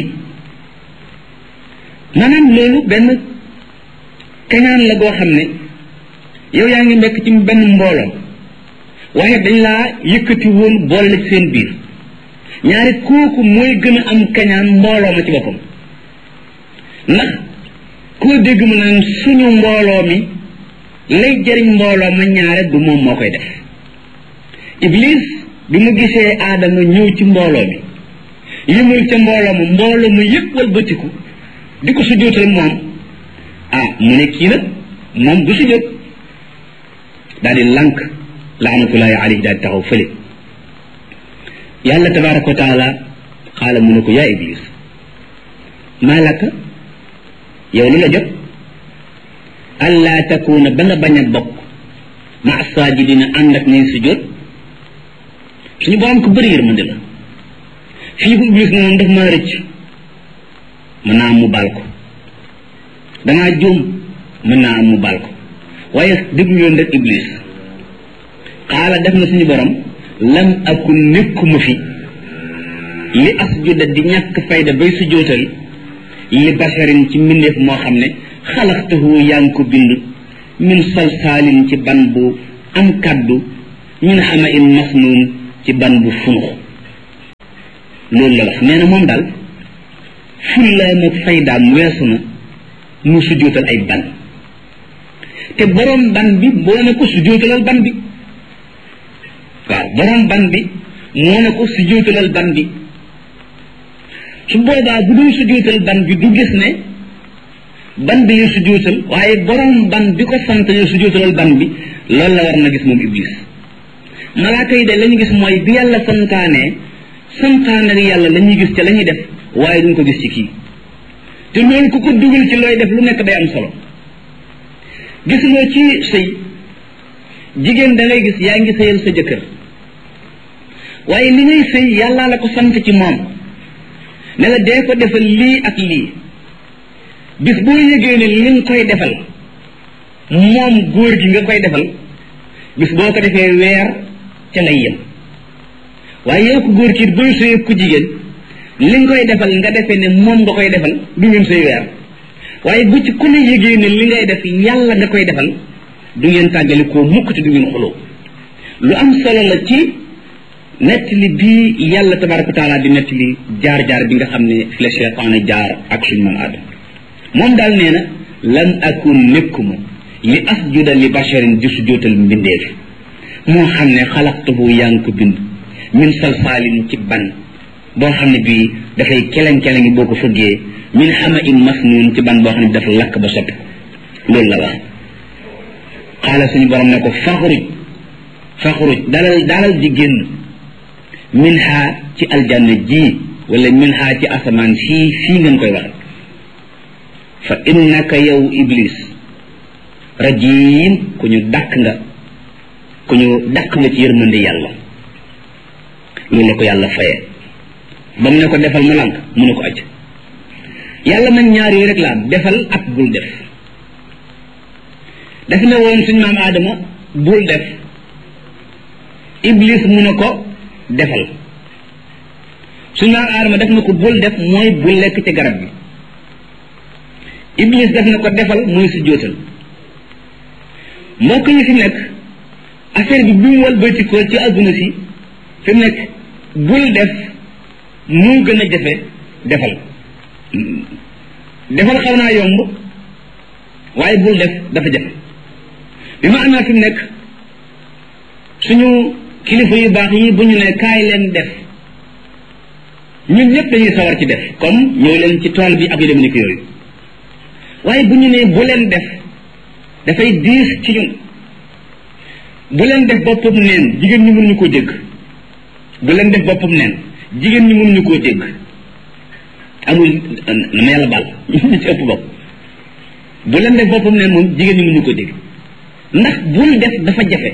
maanaam loolu benn kañaan la goo xam ne yow yaa ngi nekk ci benn mbooloo waaye dañ laa yëkkati woon boole la ci seen biir ñaari kooku mooy gën a am kañaan mbooloo ma ci boppam ndax koo dégg mu naan suñu mbooloo mi lay jëriñ mbooloo ma ñaare du moom moo koy def iblis bi mu gisee aadama ñëw ci mbooloo mi yëmul ca mbooloo ma mbooloo ma yëpp walbatiku di ko sujjóotal moom ah mu ne kii nag moom du sujjóot daal di lànk laanatullahi alayhi daal di taxaw fële yàlla tabaraka wa taala xaala mu ne ko yaa iblis maa laka yow lu la jot allaa takuna ba nga bañ a bokk ma saajidina ànd ak ñuy sujjóot suñu borom ko bëri yërmande la fii bu iblis na moom daf maa rëcc mën naa am mu baal ko dangaa juum mën naa am mu baal ko waaye déglu leen rek iblis xaala def na suñu borom lam akun nekkuma fi li asjuda di ñàkk fayda bay sujjóotal li basharin ci mbindeef moo xam ne xalaxtahu yaa ngi ko bind min salsaalin ci ban bu am kaddu min xama in masnuun ci ban bu funux loolu la wax nee na moom daal fullaam ak faydaam weesu na mu sujjóotal ay ban te borom ban bi boo ne ko sujjóotalal ban bi waaw borom ban bi moo ne ko sujjóotalal ban bi su boobaa bu dul sujjóotal ban bi du gis ne ban bi yu sujjóotal waaye borom ban bi ko sant yu sujjóotalal ban bi loolu la war na gis moom iblis malaaka yi de la ñu gis mooy bi yàlla santaane santaane ak yàlla la ñuy gis ca la ñuy def waaye duñ ko gis ci kii te loolu ku ko dugal ci looy def lu nekk day am solo gis nga ci sëy jigéen da ngay gis yaa ngi sëyal sa jëkkër waaye li ngay sëy yàlla la ko sant ci moom ne la dee ko defal lii ak lii bis boo yëgee ne li nga koy defal moom góor gi nga koy defal bis boo ko defee weer ca lay yem waaye yow ko góor ki booy sëy ku jigéen li nga koy defal nga defee ne moom nga koy defal du ngeen sëy weer waaye bu ci ku ne yëgee ne li ngay def yàlla nga koy defal du ngeen tàggali koo mukk te du ngeen xuloo lu am solo la ci nettali bii yàlla tabaraka wa taala di nettali jaar-jaar bi nga xam ne fi la cheytaane jaar ak suñu maam Aadama moom daal nee na lam akun nekkuma li asjuda li basharin di sujjóotal mbindeef moo xam ne xalaqtuhu yaa ngi ko bind min salsaalin ci ban boo xam ne bii dafay keleng-keleng boo ko fëggee min xama in masnuun ci ban boo xam ne dafa lakk ba soppi loolu la wax xaala suñu borom ne ko faxruj faxruj dalal dalal di génn min xaa ci aljanna ji wala min xaa ci asamaan fii fii ngeen koy wax fa innaka yow iblis rajim ku ñu dàkk nga ku ñu dàkk nga ci yërmande yàlla loolu la ko yàlla fayee ba mu ne ko defal mu lànk mu ne ko aj yàlla nag ñaar yooyu rek la am defal ak bul def daf ne woon suñu maam Aadama bul def iblis mu ne ko defal suñu maam Aadama def na ko bul def mooy bul lekk ci garab bi iblis def na ko defal mooy su jóotal mbokk yi fi nekk affaire bi bi mu walbatikoo ci adduna si fi mu nekk bul def moo gën a jafe defal defal xaw naa yomb waaye bul def dafa jafe bi ma amee fi mu nekk suñu kilifa yu baax yi bu ñu ne kaay leen def ñun ñëpp dañuy sawar ci def comme ñëw leen ci tool bi ak yu dem ni ko yooyu waaye bu ñu nee bu leen def dafay diis ci ñun bu leen def boppam neen jigéen ñi mënuñu koo dégg bu leen def boppam neen jigéen ñi mënuñu koo dégg amul na ma yàlla baal ñu ci ëpp bopp bu leen def boppam neen moom jigéen ñi mënuñu koo dégg ndax bul def dafa jafe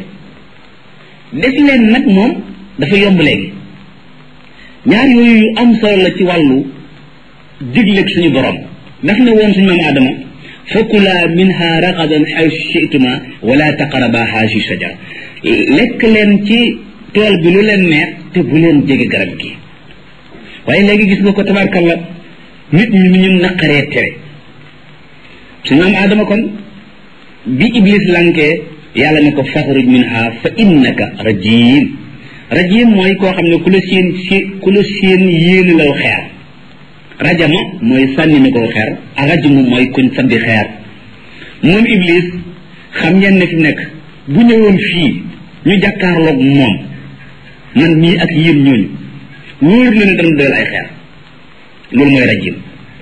def leen nag moom dafa yomb léegi ñaar yooyu yu am solo la ci wàllu digleeg suñu borom daf ne woon suñu maam Adama fakula minha ragadan xaysu chituma wala taqaraba haasi shajar lekk leen ci tool bi lu leen neex te bu leen jege garab gi waaye léegi gis nga ko tabarkalla nit ñi ni ñu naqaree tere suñu maam Adama kon bi iblis lankee yàlla ne ko faxruj minha fa innaka rajim rajim mooy koo xam ne ku la seen si ku la seen yéeni law xeer rajama mooy sànni na ko xeer a rajimu mooy kuñ sandi xeer moom iblis xam ngeen ne fi nekk bu ñëwoon fii ñu jàkkaarloog moom man mii ak yéen ñooñu wóor na ne dana doyal ay xeer loolu mooy rajim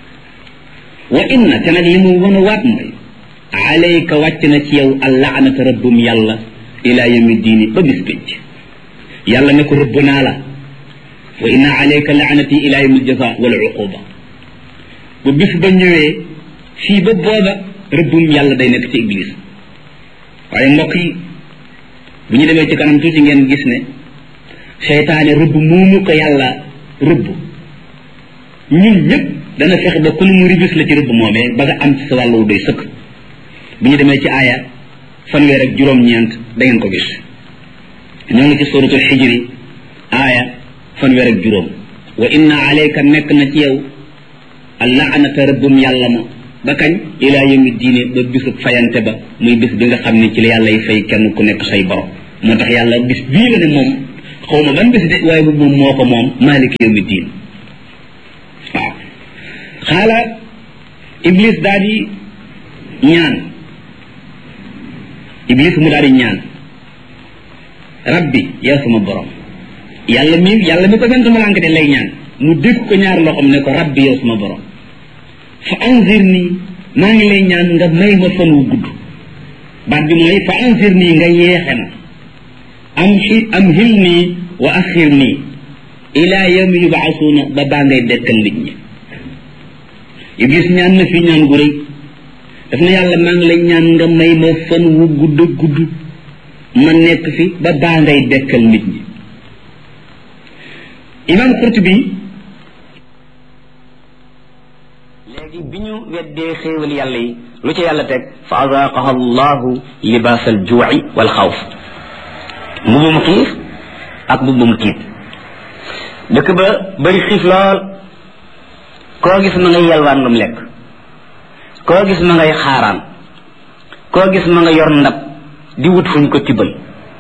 wa inna te nag li mu wan a waat mooy alayka wàcc na ci yow allaanata rabbum yàlla ila yawmi diini ba bis pénc yàlla ne ko rëbb naa la wa inna alayka laanati ila yawmi aljaza wal uquba bu bis ba ñëwee fii ba booba rëbbum yàlla day nekk ci iblis waaye mbokk yi bu ñu demee ci kanam tuuti ngeen gis ne seytaane rëbb moomu ko yàlla rëbb ñun ñëpp dana fexe ba ku ne mu ribis la ci rëbb moomee ba nga am ci sa wàllu doy sëkk bu ñu demee ci aaya fanweer ak juróom-ñeent da ngeen ko gis ñoo ngi ci suratul xijri aaya fanweer ak juróom wa inna alayka nekk na ci yow allaanata rëbbum yàlla ma ba kañ ilaa yawmi diine ba bisub fayante ba muy bis bi nga xam ne ci la yàlla y fay kenn ku nekk say borom moo tax yàlla bis bii la ne moom xaw ma ban bés de waaye bu moom moo ko moom maaliki yawmi diin waaw xaala iblis daal di ñaan iblis mu daal di ñaan rabbi yow sama borom yàlla mi yàlla mi ko sant malaanka de lay ñaan mu dégg ko ñaar loxoom ne ko rabbi yow sama borom fa anzir nii maa ngi lay ñaan nga may ma fan wu gudd baat bi mooy fa anzir nii nga yeexe ma am xi am hil nii wa axir nii ila yawmi yubaasuuna ba baa ngay dekkal nit ñi iblis ñaan na fi ñaan gu rëy daf na yàlla maa ngi lay ñaan nga may ma fan wu gudd gudd ma nekk fi ba baa ngay dekkal nit ñi imam Qurtubi léegi bi ñu weddee xéewal yàlla yi lu ci yàlla teg fa azaaqaha allahu libaas al juuci wal xawf mbubum xiif ak mbubum tiit dëkk ba bëri xiif lool koo gis ma ngay yalwaan lu mu lekk koo gis ma ngay xaaraan koo gis ma nga yor ndab di wut fuñ ko tibbal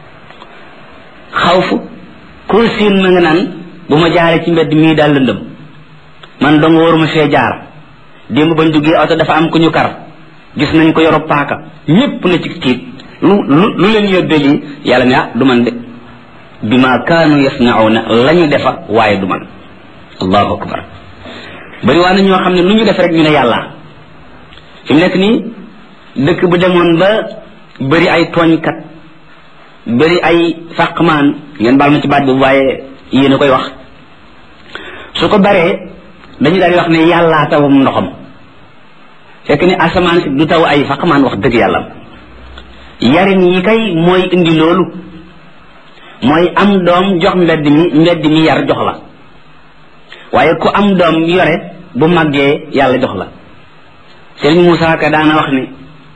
xawfu koo siin ma nga naan bu ma jaaree ci mbedd mii daal lëndëm man dong waruma fee jaar démb bañ duggee oto dafa am ku ñu kar gis nañ ko yoro paaka ñépp na ci tiit lu lu lu leen yóbbee lii yàlla ne ah du man de bi ma kaanu yasnauna la ñu defa waaye du man allahu akbar bari waa na ñoo xam ne lu ñu def rek ñu ne yàlla fi mu nekk nii dëkk bu demoon ba bëri ay tooñkat bëri ay fàqmaan ngeen baal ma ci baat boobu waaye yéen a koy wax su ko baree dañu daal di wax ne yàllaa tawam ndoxam fekk ni asamaan si du taw ay faqmaan wax dëgg yàlla yarin yi kay mooy indi loolu mooy am doom jox mbedd mi mbedd mi yar jox la waaye ku am doom yore bu màggee yàlla jox la Sëriñ Moussa Ka daana wax ni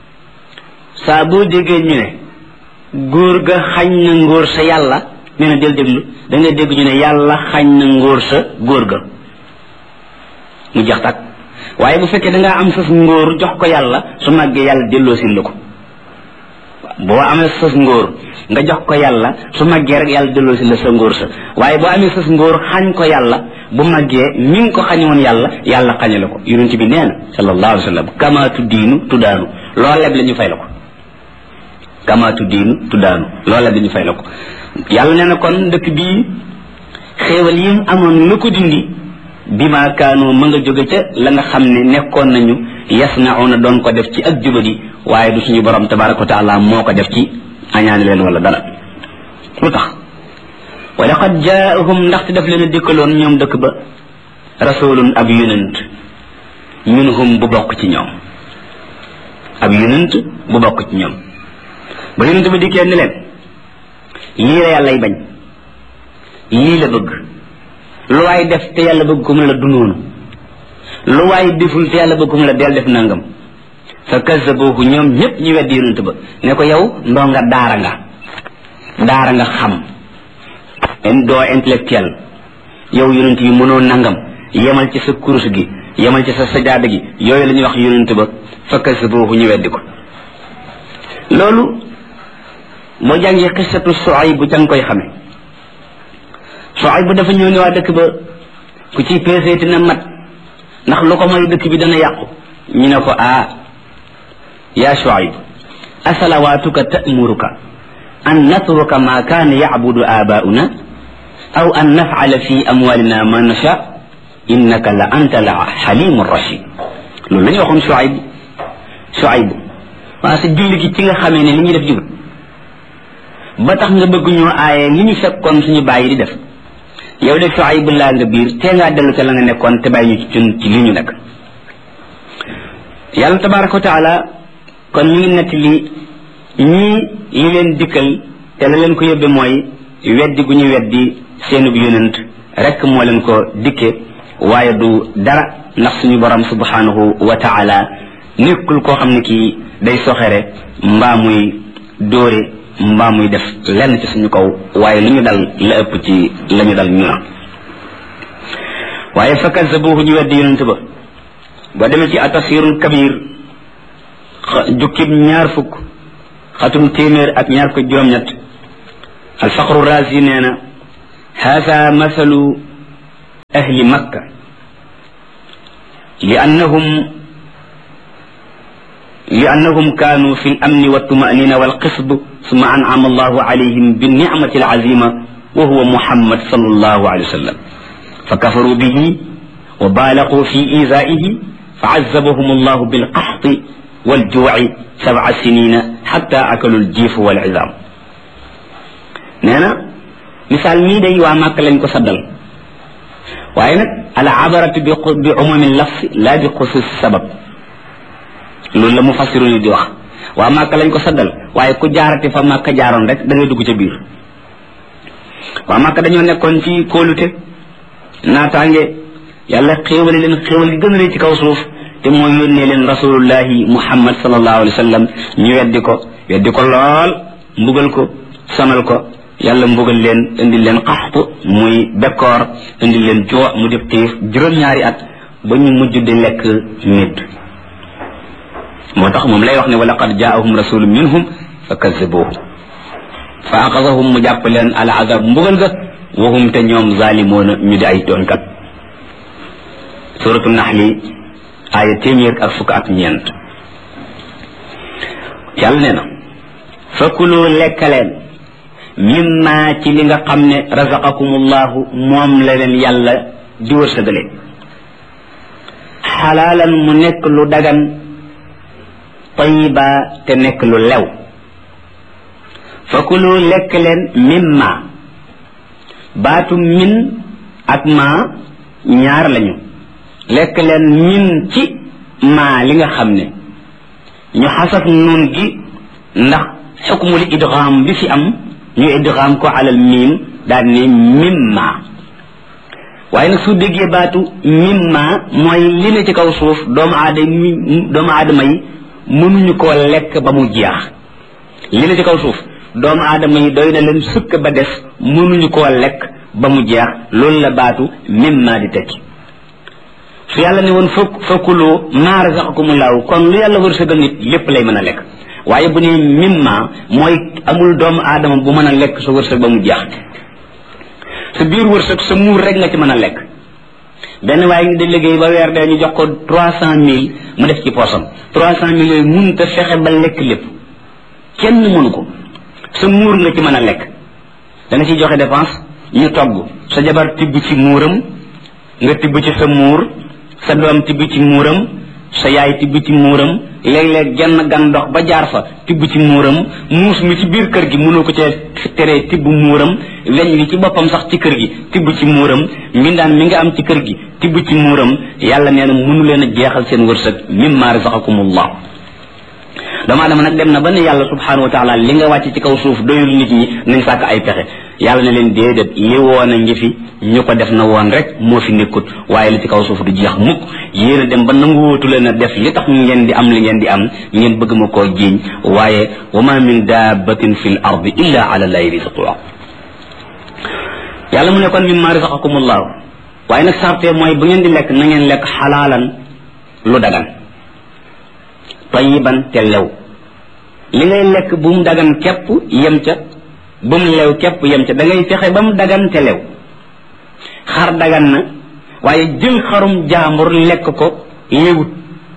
saa boo déggee ñu ne góor ga xañ na ngóor sa yàlla nee na del déglu da ngay dégg ñu ne yàlla xañ na ngóor sa góor ga mu jeex tak waaye bu fekkee da ngaa am sas ngóor jox ko yàlla su màggee yàlla delloo sin la ko boo amee sas ngóor nga jox ko yàlla su màggee rek yàlla delloo sin la sa ngóor sa waaye boo amee sas ngóor xañ ko yàlla bu màggee mi ngi ko xañoon yàlla yàlla xañe la ko yonent bi nee na sallallahu alayhi wa sallam kama tuddiinu tuddaanu loo leb la ñu fay la ko kama tuddiinu tuddaanu loo leb la ñu fay la ko yàlla nee na kon dëkk bii xéewal yi amoon lu ko dindi bi ma kaanu ma nga jóge ca la nga xam ne nekkoon nañu yasnauna doon ko def ci ak jubadi waaye du suñu borom tabaraka wa taala moo ko def ci añaani leen wala dara lu tax wa laqad jaahum ndaxte daf leen a dikkaloon ñoom dëkk ba rasulun ab yonent minhum bu bokk ci ñoom ab yonent bu bokk ci ñoom ba yonent ba dikkee ni leen lii la yàllay bañ lii la bëgg lu waay def te yàlla bëgg ko mu la du noonu lu waay deful te yàlla bëgg ko mu la del def nangam fa kazzabuhu ñoom ñëpp ñu weddi yonent ba ne ko yow ndoo nga daara nga daara nga xam doo intellectuel yow yonent bi mënoo nangam yemal ci sa kurus gi yemal ci sa sajaada gi yooyu la ñuy wax yonent ba fa kazzabuhu ñu weddi ko loolu boo jàngee xissatu Suayb bu ca nga koy xame Suayb bu dafa ñëw ne waa dëkk ba ku ci peeseeti na mat ndax lu ko mooy dëkk bi dana yàqu ñu ne ko ah yaa Suayb asalawaatuka ta'muruka an natruka ma kaana ya'budu aabaa'una aw an naf'ala fi amwaalina ma nasha innaka la anta la xalimu rashid loolu la ñu waxoon Suayb Suayb waa sa julli gi ci nga xamee ne li ñuy def jubut ba tax nga bëgg ñoo aaye li ñu fekkoon suñu bàyyi di def yow de Suayb laa nga biir te ngaa dellu ca la nga nekkoon te bàyyi ñu ci cun ci li ñu nekk yàlla tabaraka wa taala kon ñu ngi nett li ñii li leen dikkal te la leen ko yóbbe mooy weddi gu ñu weddi seenub yonent rek moo leen ko dikke waaye du dara ndax suñu borom subhanahu wa taala nekkul koo xam ne kii day soxere mbaa muy dóore mbaa muy def lenn ci suñu kaw waaye lu ñu dal la ëpp ci la ñu dal ñu na waaye fa kazzabuhu ñu weddi yonent ba boo demee ci atafsirul kabir jukkib ñaar fukk xatum téeméer ak ñaar ko juróom-ñett alfaqru razi nee na هذا مثل أهل مكة لأنهم لأنهم كانوا في الأمن والطمأنينة والقصد ثم أنعم الله عليهم بالنعمة العظيمة وهو محمد صلى الله عليه وسلم فكفروا به وبالغوا في إيذائه فعذبهم الله بالقحط والجوع سبع سنين حتى أكلوا الجيف والعظام. نانا مثال مي داي وا مكة لنج كو سدال واي نك العبرة بعموم اللفظ لا بخصوص السبب loolu la mu fassiru ni di wax waa Màkka lañ ko saddal waaye ku jaarati fa Màkka jaaroon rek da ngay dugg ca biir waa Màkka dañoo nekkoon ci kóolute naataange yàlla xéewale leen xéewal gi gën a rëy ci kaw suuf te mooy yónnee leen rasulullahi muhammad sallallahu alayhi wa sallam ñu weddi ko weddi ko lool mbugal ko sonal ko yàlla mbugal leen indil leen xaxtu muy bekkoor indil leen joo mu def xiif juróom-ñaari at ba ñu mujj di lekk nit moo tax moom lay wax ne wa laqad jaahum rasulun minhum fa kazzabuhu fa axasahum mu jàpp leen al azab mbugal ga wahum te ñoom zalimoona ñu di ay tooñkat suratu naxli aaya téeméer ak fukk ak ñeent yàlla nee na fakulu lekkaleen mimma ci li nga xam ne razaqakumullahu moom la leen yàlla di wërsëgale xalaalan mu nekk lu dagan tayiba te nekk lu lew fakulu lekk leen mimma baatu min ak ma ñaar lañu lekk leen min ci ma li nga xam ne ñu xasaf nun gi ndax xukmul idgham bi fi am ñu idgham ko alal miim daal ne mimma waaye nag su déggee baatu mimma mooy li ne ci kaw suuf doomu aadama doomu aadama yi mënuñu koo lekk ba mu jeex li ne ci kaw suuf doomu aadama yi doy na leen sukk ba des mënuñu koo lekk ba mu jeex loolu la baatu mimma di tekki su yàlla ne woon fokk fokkulu maa razaqakumullahu kon lu yàlla wërsëgal nit lépp lay mën a lekk waaye bu ne mimma mooy amul doomu aadama bu mën a lekk sa wërsëg ba mu jeex sa biir wërsëg sa muur rek nga ci mën a lekk benn waaye ngi di liggéey ba weer dee ñu jox ko trois cent mille mu def ci poosam trois cent mille yooyu mënut a fexe ba lekk lépp kenn mënu ko sa muur nga ci mën a lekk dana ciy joxe dépense ñu togg sa jabar tibb ci muuram nga tibb ci sa muur sa doom tibb ci muuram sa yaay tibb ci muuram léeg-léeg genn gan dox ba jaar fa tibb ci muuram muus mi ci biir kër gi mënoo ko cee teree tibb muuram weñ wi ci boppam sax ci kër gi tibb ci muuram mbindaan mi nga am ci kër gi tibb ci muuram yàlla nee na mënu leen a jeexal seen wërsëg mimma razaqakumullah doomu aadama nag dem na ba ne yàlla subhanahu wa taala li nga wàcc ci kaw suuf doyul nit ñi nañ sàkk ay pexe yàlla ne leen déedéet li woon a ngi fi ñu ko def na woon rek moo fi nekkut waaye li ci kaw suuf du jeex mukk yéen a dem ba nanguwootu leen a def li tax ngeen di am li ngeen di am ngeen bëgg ma koo jiiñ waaye wa ma min dabbatin fi l ardi illa ala llahi rizquha yàlla mu ne kon mimma razaqakumullahu waaye nag sarte mooy bu ngeen di lekk na ngeen lekk xalaalan lu dagan tayiban te lew li ngay lekk bu mu dagan képp yem ca bu mu lew képp yem ca da ngay fexe ba mu dagan te lew xar dagan na waaye jël xarum jaambur lekk ko lewut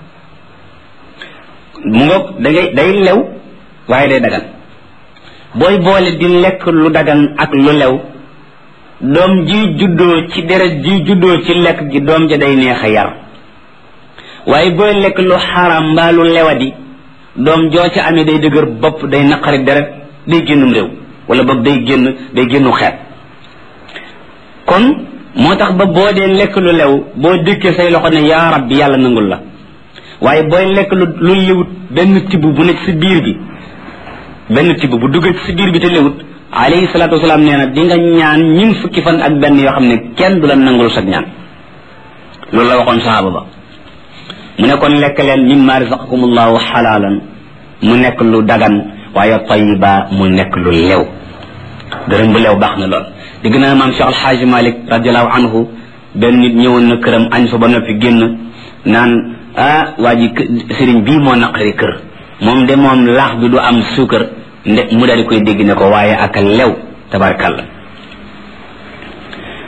mu ngoog da ngay day lew waaye day dagan booy boole di lekk lu dagan ak lu lew doom ji juddoo ci deret ji juddoo ci lekk gi doom ja day neex a yar waaye booy lekk lu xaram mbaa lu lewadi doom joo ca amee day dëgër bopp day naqari deret day génnum réew wala boog day génn day génnu xeet kon moo tax ba boo dee lekk lu lew boo dëkkee say loxo ne yaa rabbi yàlla nangul la waaye booy lekk lu lu lewut benn tibb bu nekk si biir bi benn tibb bu duggee si biir bi te lewut alayhi salaatu wasalaam nee na di nga ñaan ñun fukki fan ak benn yoo xam ne kenn du la nangul sa ñaan loolu la waxoon sahaaba ba mu ne kon lekk leen mimma razaqakumullahu xalaalan mu nekk lu dagan waaye tayiba mu nekk lu lew dërëm bu lew baax na lool di gën a maam Cheikh Alxaaji Malik radiallahu anhu benn nit ñëwoon na këram añ fa ba noppi génn naan ah waa ji sëriñ bii moo naqari kër moom de moom laax bi du am suukar nde mu daal di koy dégg ne ko waaye ak lew tabarkalla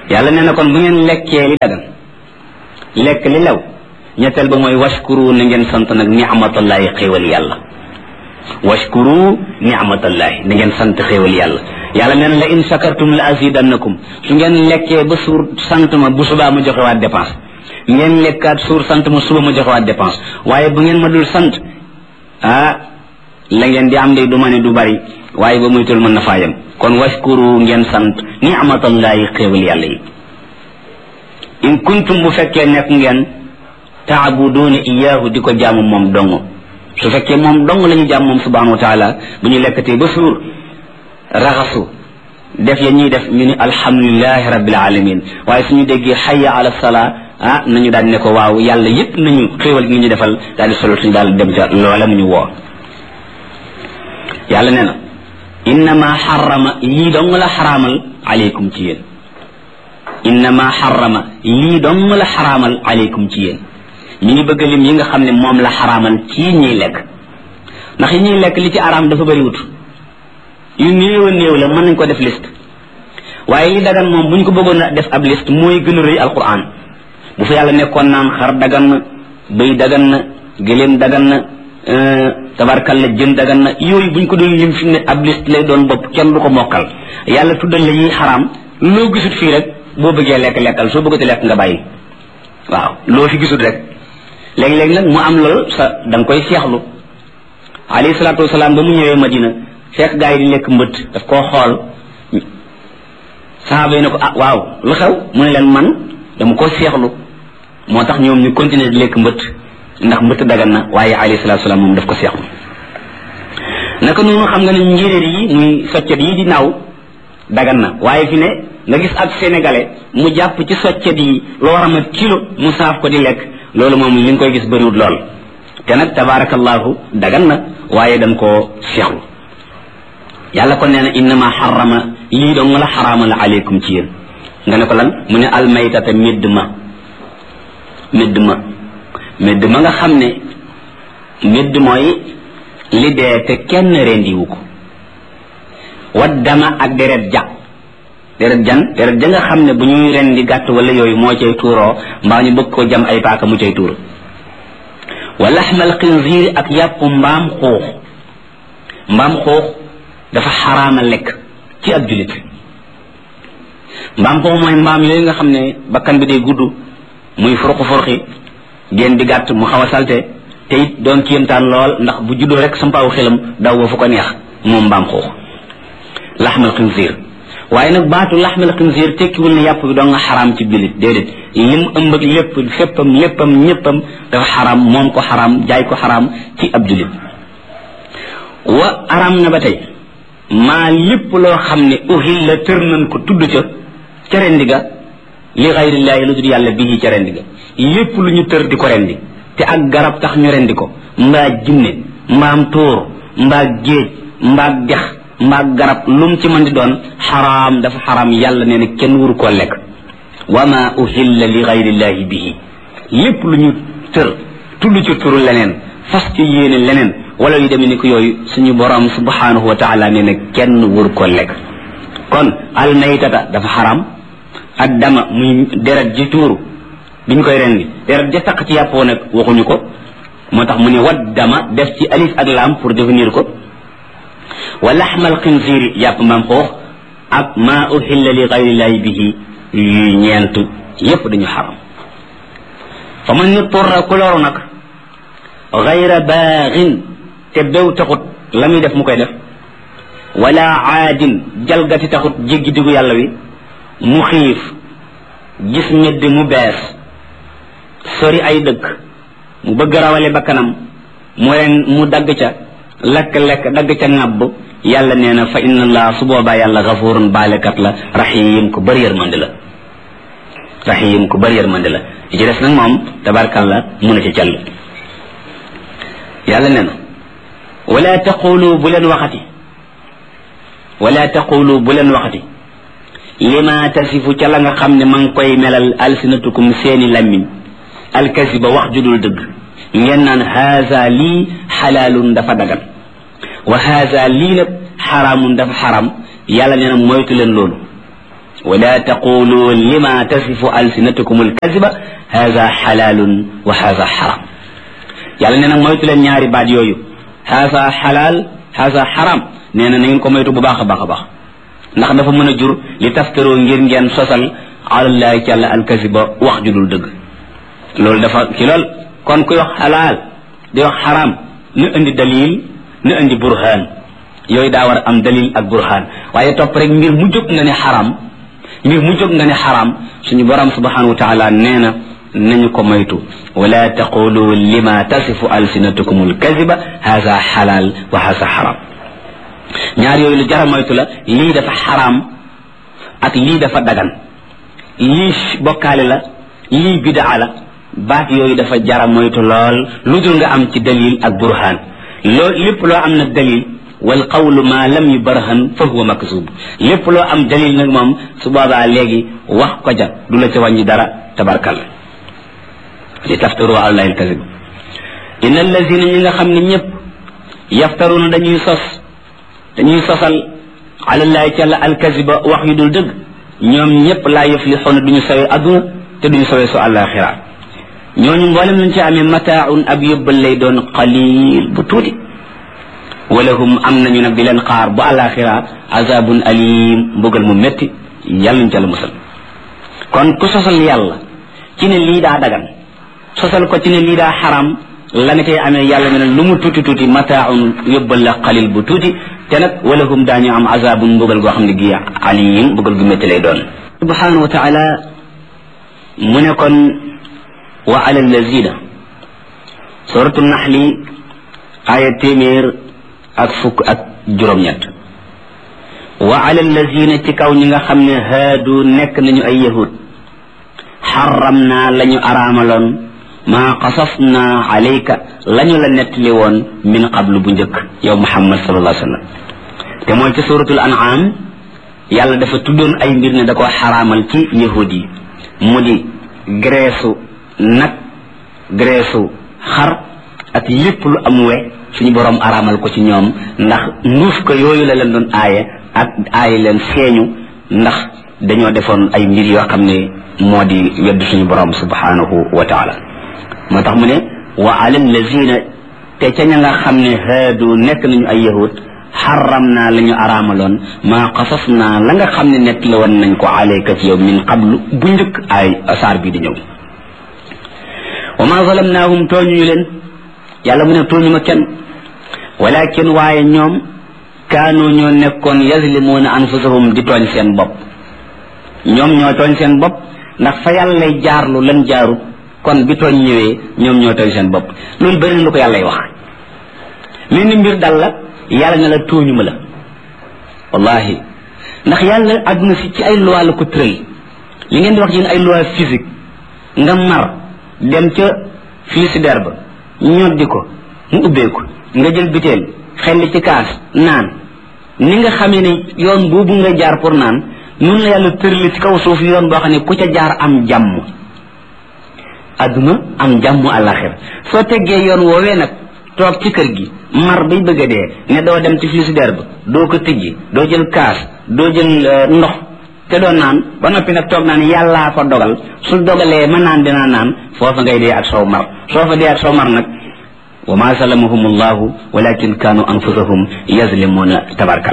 yàlla nee na kon bu ngeen lekkee li dagan lekk li lew ñetteel ba mooy washkuru na ngeen sant nag ni'matallahi xéewal yàlla washkuru ni'matallahi na ngeen sant xéewal yàlla yàlla nee na la in shakartum la azidannakum su ngeen lekkee ba suur sant ma bu subaa ma joxe waat dépense ngeen lekkaat suur sant ma suba ma joxe waat dépense waaye bu ngeen ma dul sant ah la ngeen di am de du ma ne du bari waaye ba muy tul mën na faa yem kon washkuru ngeen sant ni'matallahi xéewal yàlla yi in kuntum bu fekkee nekk ngeen taabuduuna iyaahu di ko jaamu moom dong su fekkee moom dong la ñu jaam moom subhanahu wa taala bu ñu lekkatee ba suur raxasu def ya ñuy def ñu ni alhamdulilahi rabbil alamin waaye suñu déggee hayya ala salaa ah nañu daal ne ko waaw yàlla yépp nañu xéewal gi ñu defal daal di solo suñu daal dem ca loola mu ñu woo yàlla nee na innama xarama lii dong la xaraamal aleykum ci yéen innama xarama lii dong la xaraamal aleykum ci yéen ñu ngi bëgg lim yi nga xam ne moom la xaraamal ci ñuy lekk ndax yi ñuy lekk li ci araam dafa bëri wut yu néew a néew la mën nañ ko def liste waaye li dagan moom bu ñu ko bëggoon a def ab liste mooy gën a rëy alquran bu fa yàlla nekkoon naan xar dagan na bëy dagan na gëléem dagan na tabarkal la jën dagan na yooyu bu ñu ko doon lim fi ne ab liste lay doon bopp kenn du ko mokkal yàlla tuddal la yi xaraam loo gisut fii rek boo bëggee lekk lekkal soo bëggati lekk nga bàyyi waaw loo fi gisut rek léegi-léegi nag mu am lool sa da nga koy seexlu alayhi salaatu wasalaam ba mu ñëwee Madina fekk gaa yi di lekk mbëtt daf koo xool sahaaba yi ne ko ah waaw lu xew mu ne leen man dama ko seexlu moo tax ñoom ñu continuer di lekk mbëtt ndax mbëtt dagan na waaye alayhi salaatu wasalaam moom daf ko seexlu naka noonu xam nga ne njéeréer yi muy soccet yi di naaw dagan na waaye fi ne nga gis ak sénégalais mu jàpp ci soccet yi loo war a mat kilo mu saaf ko di lekk loolu moom li nga koy gis bëriwut lool te nag tabarakallahu dagan na waaye dañ koo seexlu yàlla kon nee na innama xarama lii dong la xaraamal aleykum ci yéen nga ne ko lan mu ne almaytata médd ma médd ma médd ma nga xam ne médd mooy li dee te kenn rendiwu ko waddama ak deret ja deret jan deret ja nga xam ne bu ñuy rendi gàtt wala yooyu moo cay tuuroo mbaa ñu bëgg ko jam ay paaka mu cay tuur wa laxmal xinziir ak yàpp mbaam xuux mbaam xuux dafa xaraama lekk ci ab julit mbaam xuux mooy mbaam yooyu nga xam ne bakkan bi day gudd muy furqu furqi génn di gàtt mu xaw a salte te it doon kéemtaan lool ndax bu juddoo rek sampaawu xelam daw wa fu ko neex moom mbaam xuux laxmal xinziir waaye nag baatu laxmal xinziir tekkiwul ne yàpp bi doo nga xaraam ci bilit déedéet lim ëmb ak lépp féppam léppam ñéppam dafa xaraam moom ko xaraam jaay ko xaraam ci ab julit wa araam na ba tey maa lépp loo xam ne uhil la tër nañ ko tudd ca ca rendi ga li xayrillaahi lu dul yàlla bii ca rendi ga lépp lu ñu tër di ko rendi te ak garab tax ñu rendi ko mbaa jinne mbaam tóor mbaa géej mbaa dex mbaa garab lum ci mën di doon xaraam dafa xaraam yàlla nee na kenn wuru koo lekk wa ma uhilla li xayrillaahi bihi lépp lu ñu tër tudd ci turu leneen fas ci yéene leneen wala yu demee ni ko yooyu suñu borom subhanahu wa taala nee na kenn wuru koo lekk kon almaytata dafa xaraam ak dama muy deret ji tuuru biñ koy rendi deret ja taq ci yàppoo nag waxuñu ko moo tax mu ne wat dama def ci alif ak laam pour définir ko wa laxmal xinziiri yàpp mbaam xoox ak maa uhilla li gayrillahi bihi yuy ñeent yépp dañu xaram fa man ñu turra ku loru nag gayra baaxin te bew taxut la muy def mu koy def wala aadin jalgati taxut jéggi diggu yàlla wi mu xiif gis medd mu bees sori ay dëkk mu bëgg rawale bakkanam mu ren mu dagg ca lekk-lekk dagg ca ŋàbb yàlla nee na fa inna allah su boobaa yàlla gafurun baalekat la rahim ku bëri yërmande la rahim ku bëri yërmande la yi ci des nag moom tabarkalla mun a ci call yàlla nee na wala taqulu bu leen waxati wala taqulu bu leen waxati lima tasifu ca la nga xam ne ma ngi koy melal alsinatukum seeni lammiñ alkasiba wax judul dëgg ngeen naan haza lii xalaalun dafa dagan wa haza lii nag xaraamun dafa xaram yàlla nee na moytu leen loolu wala taqulu lima tasifu alsinatukum alkaziba hadha halalun wa hadha haram yàlla nee na moytu leen ñaari baat yooyu hadha halal hadha haram nee na na ngeen ko moytu bu baax a baax a baax ndax dafa mën a jur li taftaroo ngir ngeen sosal alallahi ci yàlla alkaziba wax ju dul dëgg loolu dafa ci lool kon kuy wax halal di wax haram na indi dalil na indi burhan yooyu daa war am dalil ak burhan waaye topp rek mbir mu jóg nga ne haram mbir mu jóg nga ne haram suñu borom subhanahu wa taala nee na nañu ko moytu wala taqulu lima tasifu alsinatukum alkaziba hadha halal wa hadha haram ñaar yooyu lu jara moytu la lii dafa haram ak lii dafa dagan lii bokkaale la lii bidaa la baat yooyu dafa jara moytu lool lu dul nga am ci dalil ak burhan loo lépp loo am nag dalil wal qawlu ma lam yubarhan fa huwa makzub lépp loo am dalil nag moom su boobaa léegi wax ko ja du la ca wàññi dara tabarkalla li taftaru ala allahi alkazib inna allazina ñi nga xam ne ñëpp yaftaruna dañuy sos dañuy sosal ala allahi ci alkaziba wax yu dul dëgg ñoom ñëpp laa yuflixuuna duñu sawee adduna te duñu sawee su àllaaxira ñooñu mboolem lañ ci amee mataaun ab yóbbal lay doon qalil bu tuuti walahum am nañu nag di leen xaar bu àllaaxira azabun alim mbugal mu métti yàlla ñu ca la musal kon ku sosal yàlla ci ne lii daa dagan sosal ko ci ne lii daa xaram la nga cay amee yàlla ne lu mu tuuti tuuti mataaun yóbbal la qalil bu tuuti te nag walahum daañu am azabun mbugal goo xam ne gi alim mbugal gu métti lay doon subhanahu wa taala mu ne kon wa ala allazina suratu naxli aya téeméer ak fukk ak juróom-ñett wa ala allazina ci kaw ñi nga xam ne haadu nekk nañu ay yahud xaram naa la ñu araamaloon maa qasas naa alayka la ñu la nettali woon min qablu bu njëkk yow muhammad sallallahu alayhi wa sallam te mooy ci suratul an'am yàlla dafa tuddoon ay mbir ne da ko xaraamal ci yahud yi mu di graisse nag graisse xar ak lépp lu am we suñu borom araamal ko ci ñoom ndax nduuf ko yooyu la leen doon aaye ak aaye leen feeñu ndax dañoo defoon ay mbir yoo xam ne moo di wedd suñu borom subhanahu wa taala moo tax mu ne wa ala lazina te ca ña nga xam ne haadu nekk nañu ay yahud xaram naa la ñu araamaloon maa qasas naa la nga xam ne nekk la woon nañ ko alayka ci yow min qablu bu njëkk ay saar bi di ñëw wa ma zalamnaahum tooñuñu leen yàlla mu ne tooñu ma kenn walakin waaye ñoom kaanu ñoo nekkoon yazlimuuna anfusahum di tooñ seen bopp ñoom ñoo tooñ seen bopp ndax fa yàlla lay jaarlu lan jaaru kon bi tooñ ñëwee ñoom ñoo tooñ seen bopp loolu bëri na lu ko yàlla lay wax li ni mbir dal la yàlla ne la tooñu ma la wallahi ndax yàlla àdduna si ci ay loi la ko tëral li ngeen di wax yéen ay loi physique nga mar dem ca frigidaire ba ñoddi ko mu ubbeeku nga jël biteel xelli ci kaas naan ni nga xamee ne yoon boobu nga jaar pour naan noonu la yàlla tërali ci kaw suuf yoon boo xam ne ku ca jaar am jàmm adduna am jàmm àllaxira soo teggee yoon woowee nag toog ci kër gi mar bay bëgg a dee ne doo dem ci frigidaire ba doo ko tijji doo jël kaas doo jël ndox te doo naan ba noppi nag toog naan yàllaa ko dogal su dogalee ma naan dinaa naan foofa ngay dee ak soow mar soo fa dee ak soow mar nag wa ma zalamahum allahu walakin kaanu anfusahum yazlimuuna tabarkal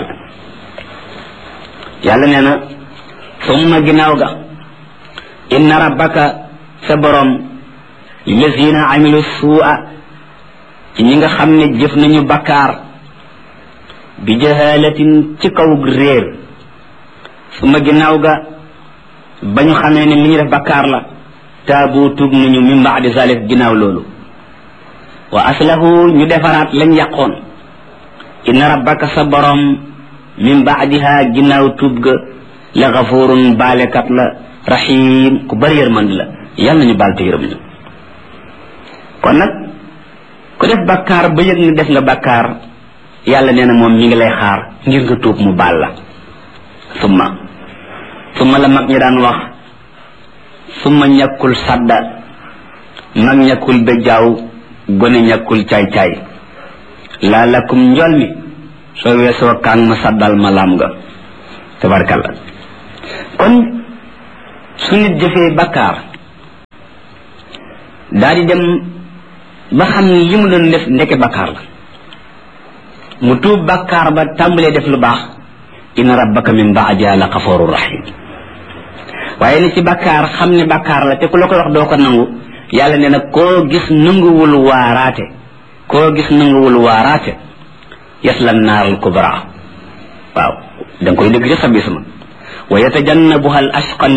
yàlla nee na summa ginnaaw ga inna rabbaka sa borom lillazina amilu suu'a ci ñi nga xam ne jëf nañu bakkaar bi jahalatin ci kaw réer summa ginnaaw ga ba ñu xamee ne li ñu def bakkaar la taabu tuub nañu min baadi zalik ginnaaw loolu wa aslahu ñu defaraat lañ yàqoon inna rabbaka sa borom min baadiha ginnaaw tuub ga la gafurun baalekat la rahim ku bari yërmande la yàlla nañu baal te yërëm ñu kon nag ku def bakkaar ba yëg ni def nga bakkaar yàlla nee na moom mi ngi lay xaar ngir nga tuub mu baal la summa summa la mag ñi daan wax summa ñàkkul sadda mag ñàkkul bejjaaw gone ñàkkul caay-caay laa lakum njol mi soo weesoo kaan ma saddal ma laam nga tabarkalla kon su nit jëfee bakkaar daal di dem ba xam ni li mu doon def ndeke bakkaar la mu tuub bakkaar ba tàmbalee def lu baax inna rabbaka min ba'diha la ghafurur rahim waaye ni ci bakkaar xam ne bakkaar la te ku la ko wax doo ko nangu yàlla nee na koo gis nanguwul waaraate koo gis nanguwul waaraate yasla naaral kubra waaw da nga koy dégg ca sa bis ma wa yatajannabuha al ashqa